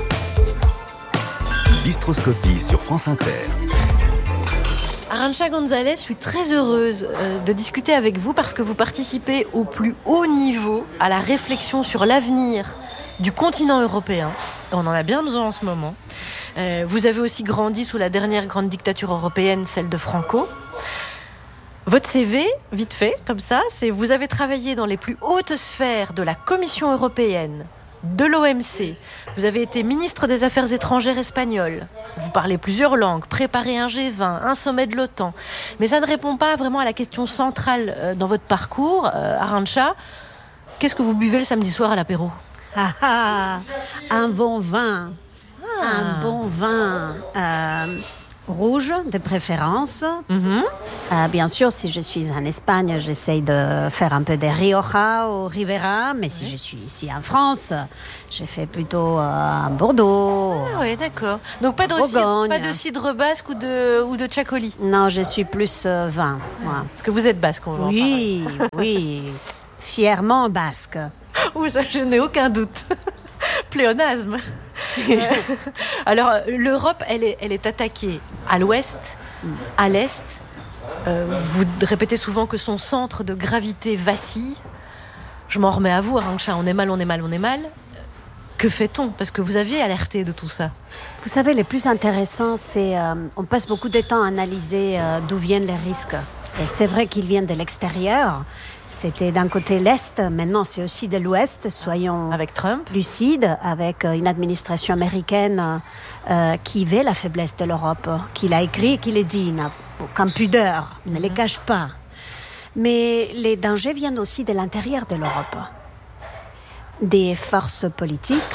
Speaker 5: Bistroscopie sur France Inter.
Speaker 28: Arantxa González, je suis très heureuse de discuter avec vous parce que vous participez au plus haut niveau à la réflexion sur l'avenir du continent européen. On en a bien besoin en ce moment. Vous avez aussi grandi sous la dernière grande dictature européenne, celle de Franco. Votre C V, vite fait, comme ça, c'est vous avez travaillé dans les plus hautes sphères de la Commission européenne, de l'O M C. Vous avez été ministre des Affaires étrangères espagnol. Vous parlez plusieurs langues, préparez un G vingt, un sommet de l'OTAN. Mais ça ne répond pas vraiment à la question centrale dans votre parcours, euh, Arantxa. Qu'est-ce que vous buvez le samedi soir à l'apéro ?
Speaker 29: Ah ah, un bon vin. Ah. Un bon vin euh, rouge de préférence. Mm-hmm. Euh, bien sûr, si je suis en Espagne, j'essaye de faire un peu de Rioja ou Ribera. Mais si je suis ici en France, je fais plutôt euh, un Bordeaux.
Speaker 28: Ah oui, d'accord. Donc pas de, cidre, pas de cidre basque ou de, ou de tchakoli ?
Speaker 29: Non, je suis plus euh, vin. Voilà.
Speaker 28: Parce que vous êtes basque, on va
Speaker 29: Oui, oui. Fièrement basque.
Speaker 28: Ouh, ça, je n'ai aucun doute. Pléonasme. Alors, l'Europe, elle est, elle est attaquée à l'ouest, à l'est. Euh, vous répétez souvent que son centre de gravité vacille. Je m'en remets à vous, Arantxa. On est mal, on est mal, on est mal. Que fait-on ? Parce que vous aviez alerté de tout ça.
Speaker 29: Vous savez, le plus intéressant, c'est euh, on passe beaucoup de temps à analyser euh, d'où viennent les risques. Et c'est vrai qu'ils viennent de l'extérieur. C'était d'un côté l'Est, maintenant c'est aussi de l'Ouest. Soyons
Speaker 28: avec Trump.
Speaker 29: lucides, avec une administration américaine euh, qui veut la faiblesse de l'Europe, qui l'a écrit et qui l'a dit, n'a aucune pudeur, ne les cache pas. Mais les dangers viennent aussi de l'intérieur de l'Europe. Des forces politiques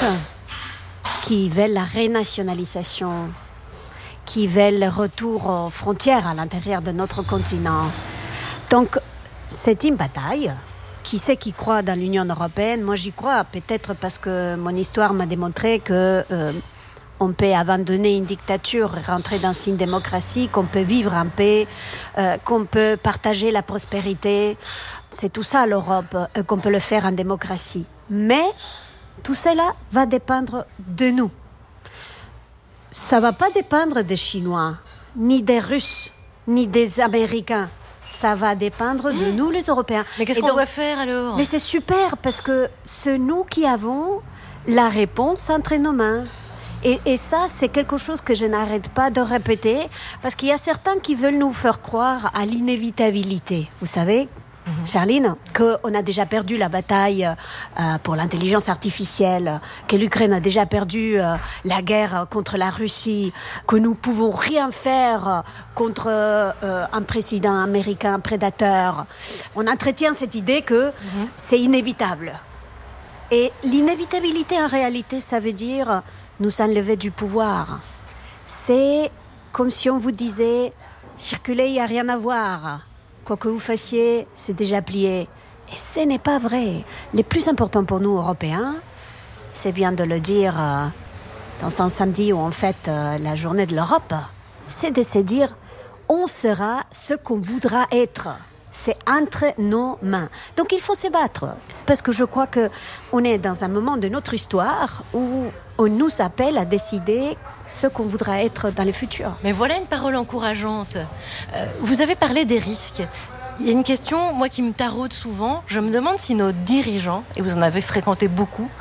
Speaker 29: qui veulent la renationalisation, qui veulent le retour aux frontières à l'intérieur de notre continent. Donc, c'est une bataille. Qui sait qui croit dans l'Union européenne ? Moi, j'y crois, peut-être parce que mon histoire m'a démontré que euh, on peut abandonner une dictature et rentrer dans une démocratie, qu'on peut vivre en paix, euh, qu'on peut partager la prospérité. C'est tout ça l'Europe, euh, qu'on peut le faire en démocratie. Mais tout cela va dépendre de nous. Ça ne va pas dépendre des Chinois, ni des Russes, ni des Américains. Ça va dépendre de nous, les Européens.
Speaker 28: Mais qu'est-ce
Speaker 29: Et
Speaker 28: qu'on
Speaker 29: donc,
Speaker 28: va faire alors ?
Speaker 29: Mais c'est super, parce que c'est nous qui avons la réponse entre nos mains. Et, et ça, c'est quelque chose que je n'arrête pas de répéter, parce qu'il y a certains qui veulent nous faire croire à l'inévitabilité. Vous savez, mmh. Charline, qu'on a déjà perdu la bataille euh, pour l'intelligence artificielle, que l'Ukraine a déjà perdu euh, la guerre contre la Russie, que nous pouvons rien faire contre euh, un président américain prédateur. On entretient cette idée que mmh. c'est inévitable. Et l'inévitabilité, en réalité, ça veut dire nous enlever du pouvoir. C'est comme si on vous disait « circuler, il n'y a rien à voir. Quoi que vous fassiez, c'est déjà plié. » Et ce n'est pas vrai. Le plus important pour nous, Européens, c'est bien de le dire euh, dans un samedi où on fête euh, la journée de l'Europe, c'est de se dire « on sera ce qu'on voudra être ». C'est entre nos mains. Donc il faut se battre. Parce que je crois qu'on est dans un moment de notre histoire où on nous appelle à décider ce qu'on voudra être dans le futur.
Speaker 28: Mais voilà une parole encourageante. Euh, vous avez parlé des risques. Il y a une question, moi, qui me taraude souvent. Je me demande si nos dirigeants, et vous en avez fréquenté beaucoup,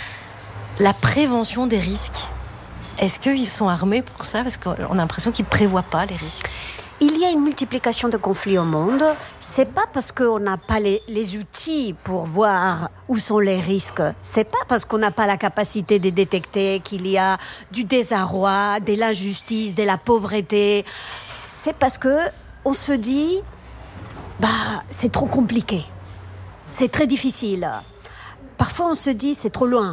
Speaker 28: la prévention des risques, est-ce qu'ils sont armés pour ça ? Parce qu'on a l'impression qu'ils ne prévoient pas les risques.
Speaker 29: Il y a une multiplication de conflits au monde. C'est pas parce qu'on n'a pas les, les outils pour voir où sont les risques. C'est pas parce qu'on n'a pas la capacité de détecter qu'il y a du désarroi, de l'injustice, de la pauvreté. C'est parce que on se dit, bah, c'est trop compliqué. C'est très difficile. Parfois, on se dit, c'est trop loin.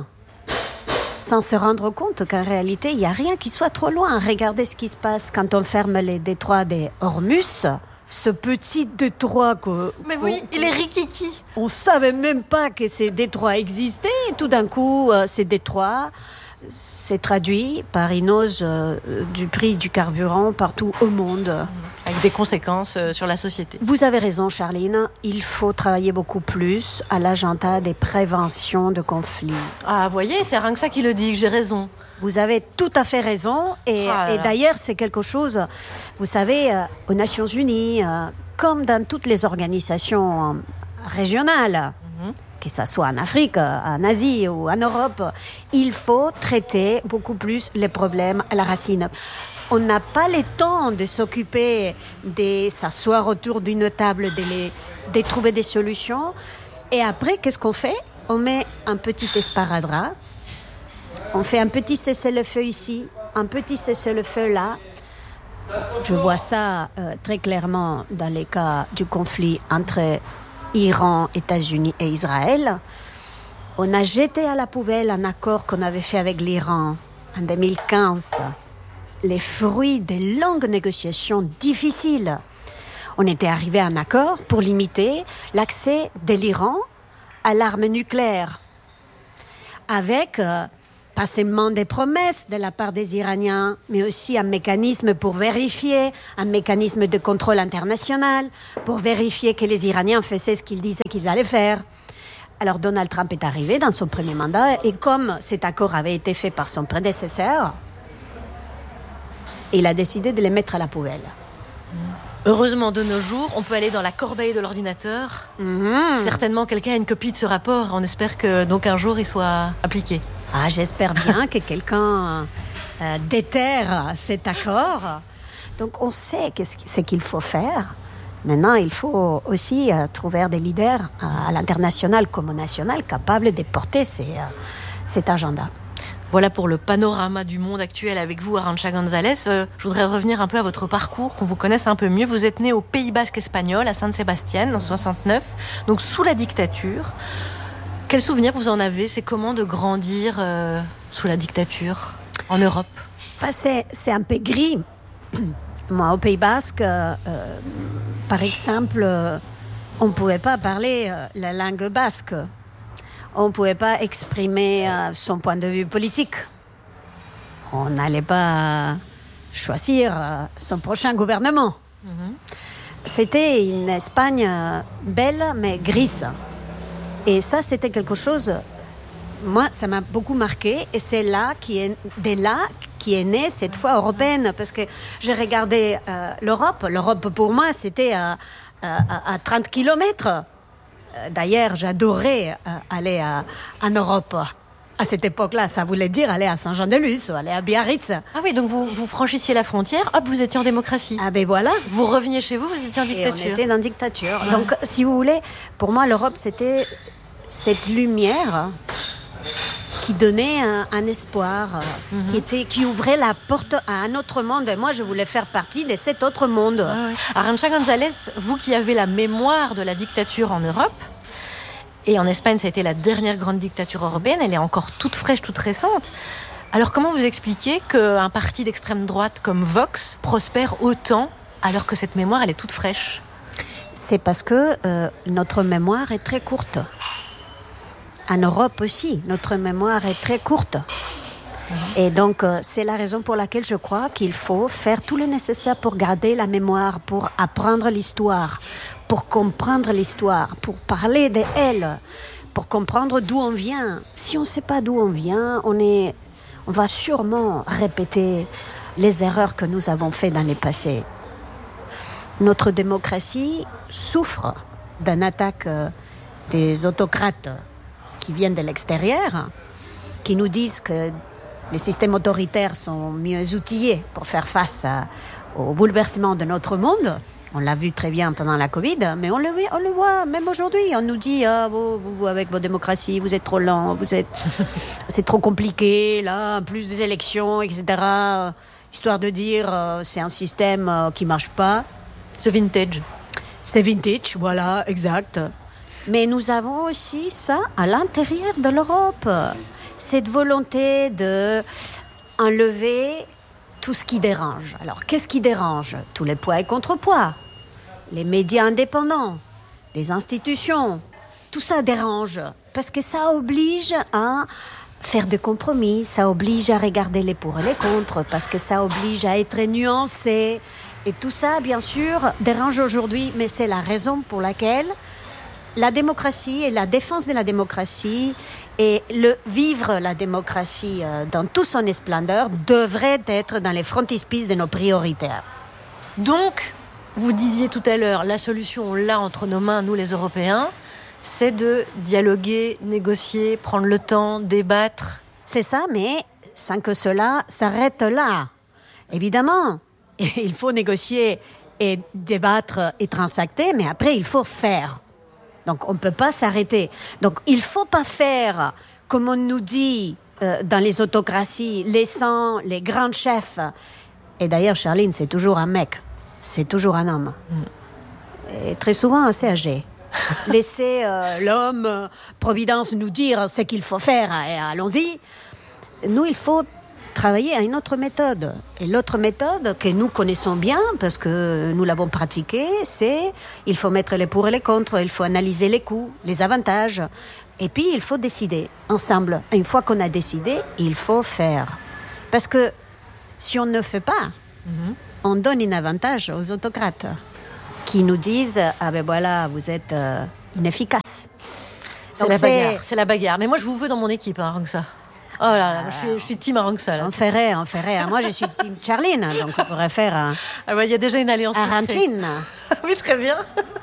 Speaker 29: Sans se rendre compte qu'en réalité, il n'y a rien qui soit trop loin. Regardez ce qui se passe quand on ferme les détroits des Hormuz. Ce petit détroit que...
Speaker 28: Mais oui, on, il est rikiki.
Speaker 29: On ne savait même pas que ces détroits existaient. Et tout d'un coup, euh, ces détroits s'est traduit par une hausse euh, du prix du carburant partout au monde.
Speaker 28: Avec des conséquences euh, sur la société.
Speaker 29: Vous avez raison, Charline. Il faut travailler beaucoup plus à l'agenda des préventions de conflits.
Speaker 28: Ah, vous voyez, c'est rien que ça qui le dit, que j'ai raison.
Speaker 29: Vous avez tout à fait raison. Et, ah et d'ailleurs, c'est quelque chose, vous savez, euh, aux Nations Unies, euh, comme dans toutes les organisations euh, régionales, mm-hmm. que ce soit en Afrique, en Asie ou en Europe, il faut traiter beaucoup plus les problèmes à la racine. On n'a pas le temps de s'occuper de s'asseoir autour d'une table, de, les, de trouver des solutions. Et après, qu'est-ce qu'on fait ? On met un petit esparadrap On fait un petit cessez-le-feu ici, un petit cessez-le-feu là. Je vois ça euh, très clairement dans les cas du conflit entre Iran, États-Unis et Israël. On a jeté à la poubelle un accord qu'on avait fait avec l'Iran en deux mille quinze. Les fruits des longues négociations difficiles. On était arrivé à un accord pour limiter l'accès de l'Iran à l'arme nucléaire. Avec euh, pas seulement des promesses de la part des Iraniens, mais aussi un mécanisme pour vérifier, un mécanisme de contrôle international, pour vérifier que les Iraniens faisaient ce qu'ils disaient qu'ils allaient faire. Alors Donald Trump est arrivé dans son premier mandat, et comme cet accord avait été fait par son prédécesseur, il a décidé de les mettre à la poubelle.
Speaker 28: Heureusement, de nos jours, on peut aller dans la corbeille de l'ordinateur. Mmh. Certainement, quelqu'un a une copie de ce rapport. On espère que donc un jour, il soit appliqué.
Speaker 29: Ah, j'espère bien que quelqu'un euh, déterre cet accord. Donc, on sait qu'est-ce, ce qu'il faut faire. Maintenant, il faut aussi euh, trouver des leaders euh, à l'international comme au national capables de porter ces, euh, cet agenda.
Speaker 28: Voilà pour le panorama du monde actuel avec vous, Arantxa González. Euh, je voudrais revenir un peu à votre parcours, qu'on vous connaisse un peu mieux. Vous êtes né au Pays Basque espagnol, à San Sebastián, en soixante-neuf, donc sous la dictature. Quel souvenir vous en avez ? C'est comment de grandir euh, sous la dictature en Europe ?
Speaker 29: Bah, c'est, c'est un peu gris. Moi, au Pays Basque, euh, euh, par exemple, euh, on ne pouvait pas parler euh, la langue basque. On ne pouvait pas exprimer euh, son point de vue politique. On n'allait pas choisir euh, son prochain gouvernement. Mm-hmm. C'était une Espagne euh, belle, mais grise. Et ça, c'était quelque chose... Moi, ça m'a beaucoup marqué. Et c'est là qui est, de là qui est née cette foi européenne. Parce que j'ai regardé euh, l'Europe. L'Europe, pour moi, c'était à, à, à trente kilomètres. D'ailleurs, j'adorais euh, aller à, en Europe. À cette époque-là, ça voulait dire aller à Saint-Jean-de-Luz, aller à Biarritz.
Speaker 28: Ah oui, donc vous, vous franchissiez la frontière, hop, vous étiez en démocratie.
Speaker 29: Ah ben voilà.
Speaker 28: Vous reveniez chez vous, vous étiez en dictature.
Speaker 29: Et on était dans dictature. Ouais. Donc, si vous voulez, pour moi, l'Europe, c'était cette lumière qui donnait un, un espoir, mm-hmm. qui, était, qui ouvrait la porte à un autre monde. Et moi, je voulais faire partie de cet autre monde.
Speaker 28: Ah ouais. Arantxa González, vous qui avez la mémoire de la dictature en Europe, et en Espagne, ça a été la dernière grande dictature européenne, elle est encore toute fraîche, toute récente. Alors comment vous expliquez qu'un parti d'extrême droite comme Vox prospère autant alors que cette mémoire, elle est toute fraîche ?
Speaker 29: C'est parce que euh, notre mémoire est très courte. En Europe aussi, notre mémoire est très courte. Mmh. Et donc, euh, c'est la raison pour laquelle je crois qu'il faut faire tout le nécessaire pour garder la mémoire, pour apprendre l'histoire, pour comprendre l'histoire, pour parler d'elle, pour comprendre d'où on vient. Si on ne sait pas d'où on vient, on, est, on va sûrement répéter les erreurs que nous avons faites dans le passé. Notre démocratie souffre d'une attaque des autocrates qui viennent de l'extérieur, qui nous disent que les systèmes autoritaires sont mieux outillés pour faire face à, au bouleversement de notre monde. On l'a vu très bien pendant la Covid, mais on le, on le voit même aujourd'hui. On nous dit ah, vous, vous, avec vos démocraties, vous êtes trop lents, vous êtes... c'est trop compliqué, là, plus des élections, et cetera. Histoire de dire euh, c'est un système euh, qui ne marche pas.
Speaker 28: C'est vintage.
Speaker 29: C'est vintage, voilà, exact. Mais nous avons aussi ça à l'intérieur de l'Europe. Cette volonté d'enlever tout ce qui dérange. Alors, qu'est-ce qui dérange ? Tous les poids et contrepoids, les médias indépendants, les institutions. Tout ça dérange parce que ça oblige à faire des compromis, ça oblige à regarder les pour et les contre, parce que ça oblige à être nuancé. Et tout ça, bien sûr, dérange aujourd'hui, mais c'est la raison pour laquelle la démocratie et la défense de la démocratie et le vivre la démocratie dans toute son splendeur devrait être dans les frontispices de nos prioritaires.
Speaker 28: Donc, vous disiez tout à l'heure, la solution, on l'a entre nos mains, nous les Européens, c'est de dialoguer, négocier, prendre le temps, débattre.
Speaker 29: C'est ça, mais sans que cela s'arrête là. Évidemment, il faut négocier et débattre et transacter, mais après, il faut faire. Donc, on ne peut pas s'arrêter. Donc, il ne faut pas faire comme on nous dit euh, dans les autocraties, laissant les grands chefs. Et d'ailleurs, Charline, c'est toujours un mec, c'est toujours un homme. Et très souvent assez âgé. Laisser euh, l'homme, euh, Providence, nous dire ce qu'il faut faire, et allons-y. Nous, il faut travailler à une autre méthode. Et l'autre méthode que nous connaissons bien, parce que nous l'avons pratiquée, c'est il faut mettre les pour et les contre, il faut analyser les coûts, les avantages, et puis il faut décider ensemble. Une fois qu'on a décidé, il faut faire. Parce que si on ne fait pas, mm-hmm. on donne un avantage aux autocrates qui nous disent « Ah ben voilà, vous êtes euh, inefficace ».
Speaker 28: C'est la bagarre, c'est la bagarre. Mais moi, je vous veux dans mon équipe, hein, rien que ça. Oh là là, je suis, je suis team Arangsa.
Speaker 29: On ferait, on ferait. Moi, je suis team Charline, donc on pourrait faire un...
Speaker 28: Ah ouais, il y a déjà une alliance.
Speaker 29: Argentine.
Speaker 28: Oui, très bien.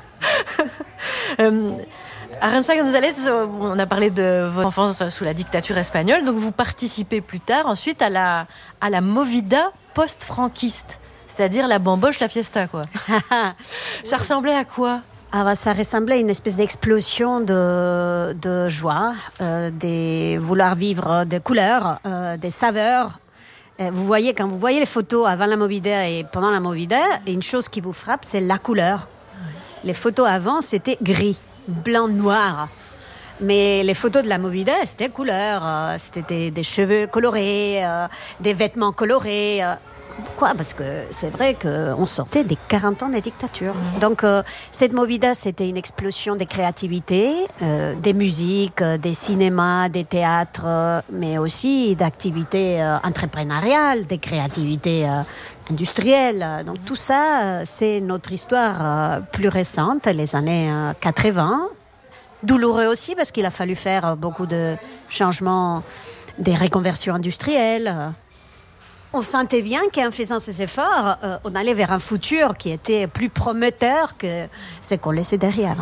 Speaker 28: euh, Arantxa González, on a parlé de votre enfance sous la dictature espagnole, donc vous participez plus tard, ensuite, à la, à la movida post-franquiste, c'est-à-dire la bamboche, la fiesta, quoi. Ça ressemblait à quoi ?
Speaker 29: Ah bah, ça ressemblait à une espèce d'explosion de, de joie, euh, de vouloir vivre des couleurs, euh, des saveurs. Et vous voyez, quand vous voyez les photos avant la movida et pendant la movida, une chose qui vous frappe, c'est la couleur. Les photos avant, c'était gris, blanc, noir. Mais les photos de la movida, c'était couleur. Euh, c'était des, des cheveux colorés, euh, des vêtements colorés. Euh, Pourquoi ? Parce que c'est vrai qu'on sortait des quarante ans de dictature. Mmh. Donc, euh, cette movida, c'était une explosion des créativités, euh, des musiques, euh, des cinémas, des théâtres, euh, mais aussi d'activités euh, entrepreneuriales, des créativités euh, industrielles. Donc, tout ça, euh, c'est notre histoire euh, plus récente, les années euh, quatre-vingts. Douloureux aussi, parce qu'il a fallu faire beaucoup de changements, des reconversions industrielles. On sentait bien qu'en faisant ces efforts, euh, on allait vers un futur qui était plus prometteur que ce qu'on laissait derrière.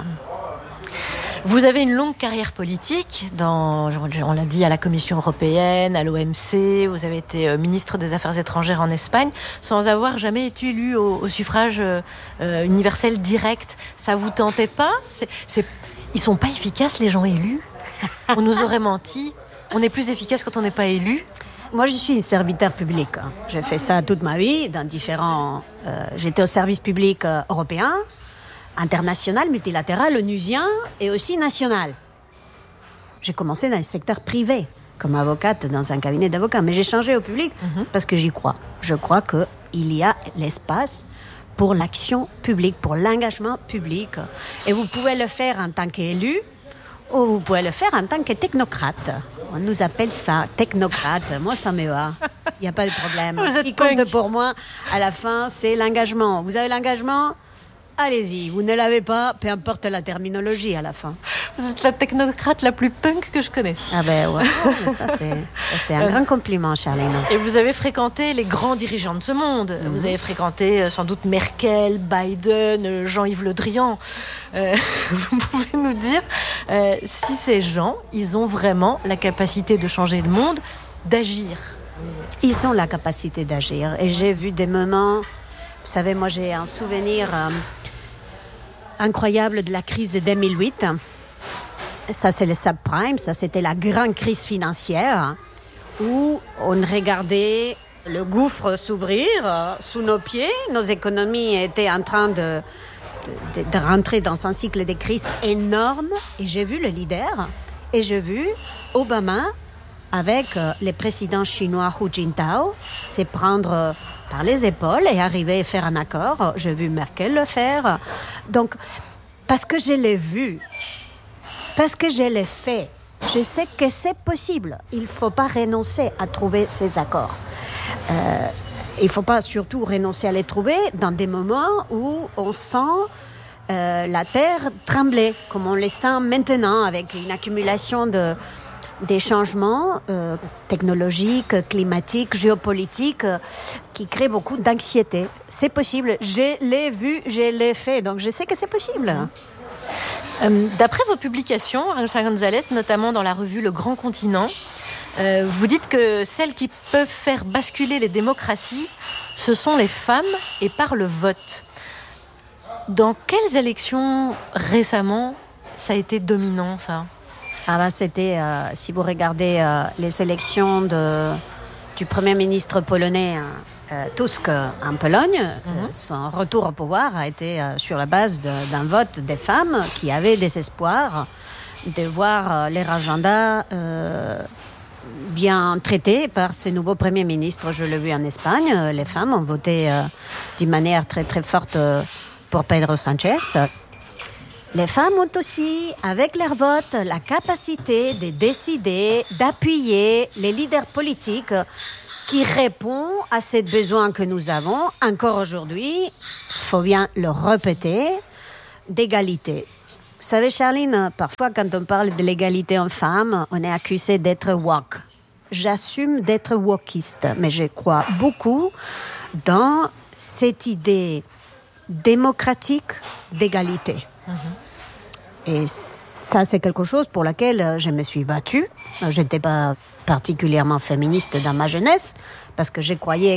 Speaker 28: Vous avez une longue carrière politique, dans, on l'a dit, à la Commission européenne, à l'O M C, vous avez été ministre des Affaires étrangères en Espagne, sans avoir jamais été élu au, au suffrage euh, universel direct. Ça vous tentait pas ? c'est, c'est, Ils sont pas efficaces, les gens élus ? On nous aurait menti. On est plus efficace quand on n'est pas élu ?
Speaker 29: Moi, je suis une serviteur public. J'ai fait ça toute ma vie dans différents... Euh, j'étais au service public euh, européen, international, multilatéral, onusien et aussi national. J'ai commencé dans le secteur privé, comme avocate dans un cabinet d'avocats. Mais j'ai changé au public mm-hmm. parce que j'y crois. Je crois qu'il y a l'espace pour l'action publique, pour l'engagement public. Et vous pouvez le faire en tant qu'élu ou vous pouvez le faire en tant que technocrate. On nous appelle ça technocrate. Moi, ça me va. Il n'y a pas de problème.
Speaker 28: Vous
Speaker 29: Ce qui compte punk. Pour moi, à la fin, c'est l'engagement. Vous avez l'engagement ? Allez-y. Vous ne l'avez pas, peu importe la terminologie à la fin.
Speaker 28: Vous êtes la technocrate la plus punk que je connaisse.
Speaker 29: Ah ben ouais, ça c'est, c'est un grand compliment, Charline.
Speaker 28: Et vous avez fréquenté les grands dirigeants de ce monde. Mm-hmm. Vous avez fréquenté sans doute Merkel, Biden, Jean-Yves Le Drian. Euh, vous pouvez nous dire euh, si ces gens, ils ont vraiment la capacité de changer le monde, d'agir ?
Speaker 29: Ils ont la capacité d'agir. Et j'ai vu des moments... Vous savez, moi j'ai un souvenir euh, incroyable de la crise de deux mille huit. Ça, c'est le subprime. Ça, c'était la grande crise financière où on regardait le gouffre s'ouvrir euh, sous nos pieds. Nos économies étaient en train de, de, de rentrer dans un cycle de crise énorme. Et j'ai vu le leader et j'ai vu Obama avec euh, le président chinois Hu Jintao se prendre euh, par les épaules et arriver à faire un accord. J'ai vu Merkel le faire. Donc, parce que je l'ai vu, parce que je l'ai fait, je sais que c'est possible. Il ne faut pas renoncer à trouver ces accords. Euh, il ne faut pas surtout renoncer à les trouver dans des moments où on sent euh, la terre trembler, comme on les sent maintenant, avec une accumulation de, des changements euh, technologiques, climatiques, géopolitiques, euh, qui créent beaucoup d'anxiété. C'est possible. Je l'ai vu, je l'ai fait, donc je sais que c'est possible.
Speaker 28: Euh, d'après vos publications, Arantxa González, notamment dans la revue Le Grand Continent, euh, vous dites que celles qui peuvent faire basculer les démocraties, ce sont les femmes et par le vote. Dans quelles élections récemment ça a été dominant, ça ?
Speaker 29: Ah bah c'était, euh, si vous regardez euh, les élections de, du Premier ministre polonais euh, Tusk en Pologne, mm-hmm. euh, son retour au pouvoir a été euh, sur la base de, d'un vote des femmes qui avaient des espoirs de voir euh, leur agenda euh, bien traité par ce nouveau Premier ministre. Je l'ai vu en Espagne, les femmes ont voté euh, d'une manière très très forte euh, pour Pedro Sánchez. Les femmes ont aussi, avec leur vote, la capacité de décider, d'appuyer les leaders politiques qui répondent à ce besoin que nous avons, encore aujourd'hui, il faut bien le répéter, d'égalité. Vous savez, Charline, parfois quand on parle de l'égalité en femmes, on est accusé d'être woke. J'assume d'être wokiste, mais je crois beaucoup dans cette idée démocratique d'égalité. Mmh. Et ça, c'est quelque chose pour laquelle je me suis battue. Je n'étais pas particulièrement féministe dans ma jeunesse, parce que je croyais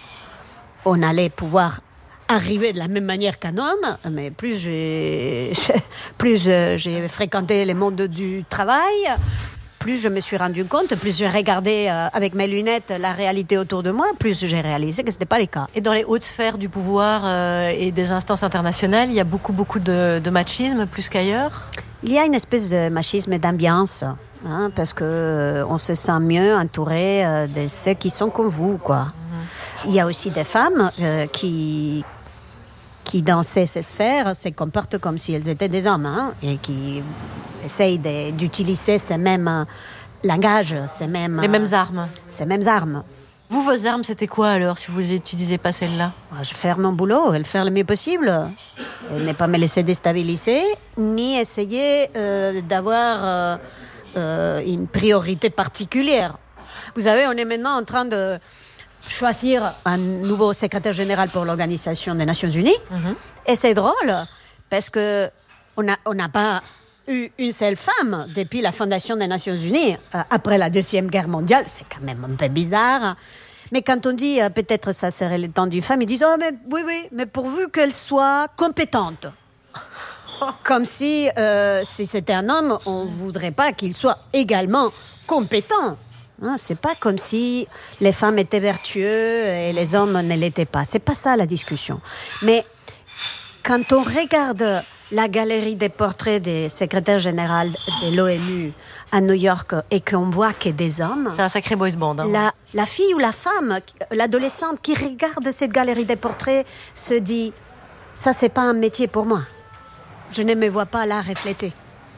Speaker 29: qu'on allait pouvoir arriver de la même manière qu'un homme, mais plus j'ai, plus j'ai fréquenté le monde du travail, plus je me suis rendu compte, plus j'ai regardé euh, avec mes lunettes la réalité autour de moi, plus j'ai réalisé que ce n'était pas le cas.
Speaker 28: Et dans les hautes sphères du pouvoir euh, et des instances internationales, il y a beaucoup, beaucoup de, de machisme, plus qu'ailleurs ?
Speaker 29: Il y a une espèce de machisme d'ambiance, hein, parce qu'on euh, se sent mieux entouré euh, de ceux qui sont comme vous, quoi. Mm-hmm. Il y a aussi des femmes euh, qui... qui dans ces sphères se comportent comme si elles étaient des hommes, hein, et qui essayent de, d'utiliser ces mêmes langages, ces mêmes...
Speaker 28: Les mêmes armes.
Speaker 29: Ces mêmes armes.
Speaker 28: Vous, vos armes, c'était quoi alors, si vous n'utilisez pas celles-là ?
Speaker 29: Je vais faire mon boulot et le faire le mieux possible. Et ne pas me laisser déstabiliser, ni essayer euh, d'avoir euh, euh, une priorité particulière. Vous savez, on est maintenant en train de choisir un nouveau secrétaire général pour l'Organisation des Nations Unies. Mm-hmm. Et c'est drôle, parce qu'on n'a on n'a pas eu une seule femme depuis la fondation des Nations Unies, euh, après la Deuxième Guerre mondiale. C'est quand même un peu bizarre. Mais quand on dit euh, peut-être ça serait le temps d'une femme, ils disent « Oh, mais oui, oui, mais pourvu qu'elle soit compétente. » Comme si, euh, si c'était un homme, on ne voudrait pas qu'il soit également compétent. Hein, c'est pas comme si les femmes étaient vertueux et les hommes ne l'étaient pas. C'est pas ça la discussion. Mais quand on regarde la galerie des portraits des secrétaires généraux de l'ONU à New York et qu'on voit que des hommes...
Speaker 28: C'est un sacré boys band. Hein.
Speaker 29: La, la fille ou la femme, l'adolescente qui regarde cette galerie des portraits se dit « Ça, c'est pas un métier pour moi. Je ne me vois pas là refléter. »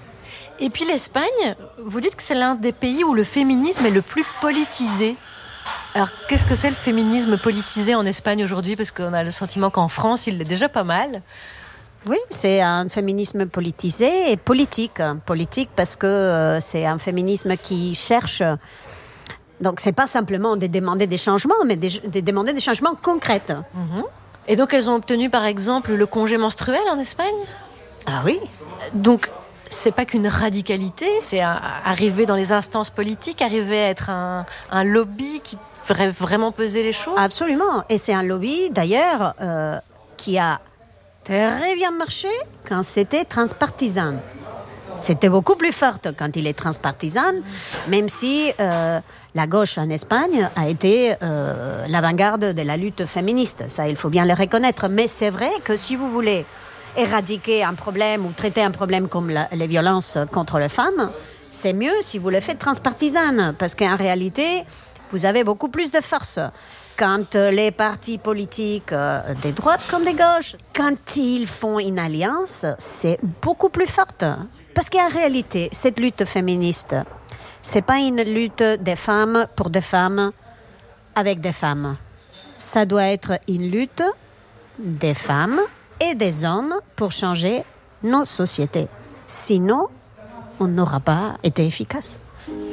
Speaker 28: Et puis l'Espagne, vous dites que c'est l'un des pays où le féminisme est le plus politisé. Alors, qu'est-ce que c'est le féminisme politisé en Espagne aujourd'hui ? Parce qu'on a le sentiment qu'en France, il l'est déjà pas mal.
Speaker 29: Oui, c'est un féminisme politisé et politique. Politique parce que euh, c'est un féminisme qui cherche... Donc, c'est pas simplement de demander des changements, mais de, de demander des changements concrets.
Speaker 28: Mmh. Et donc, elles ont obtenu, par exemple, le congé menstruel en Espagne ?
Speaker 29: Ah oui.
Speaker 28: Donc... c'est pas qu'une radicalité, c'est un, arriver dans les instances politiques, arriver à être un, un lobby qui ferait vraiment peser les choses.
Speaker 29: Absolument. Et c'est un lobby, d'ailleurs, euh, qui a très bien marché quand c'était transpartisan. C'était beaucoup plus forte quand il est transpartisan, même si euh, la gauche en Espagne a été euh, l'avant-garde de la lutte féministe. Ça, il faut bien le reconnaître. Mais c'est vrai que si vous voulez éradiquer un problème ou traiter un problème comme la, les violences contre les femmes, c'est mieux si vous le faites transpartisane, parce qu'en réalité, vous avez beaucoup plus de force. Quand les partis politiques, euh, des droites comme des gauches, quand ils font une alliance, c'est beaucoup plus forte. Parce qu'en réalité, cette lutte féministe, c'est pas une lutte des femmes pour des femmes avec des femmes. Ça doit être une lutte des femmes et des hommes pour changer nos sociétés. Sinon, on n'aura pas été efficace.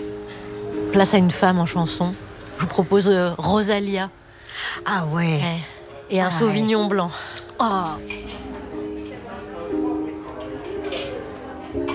Speaker 28: Place à une femme en chanson. Je vous propose euh, Rosalia.
Speaker 29: Ah ouais.
Speaker 28: Et un
Speaker 29: ah
Speaker 28: Sauvignon
Speaker 29: ouais.
Speaker 28: blanc.
Speaker 29: Oh,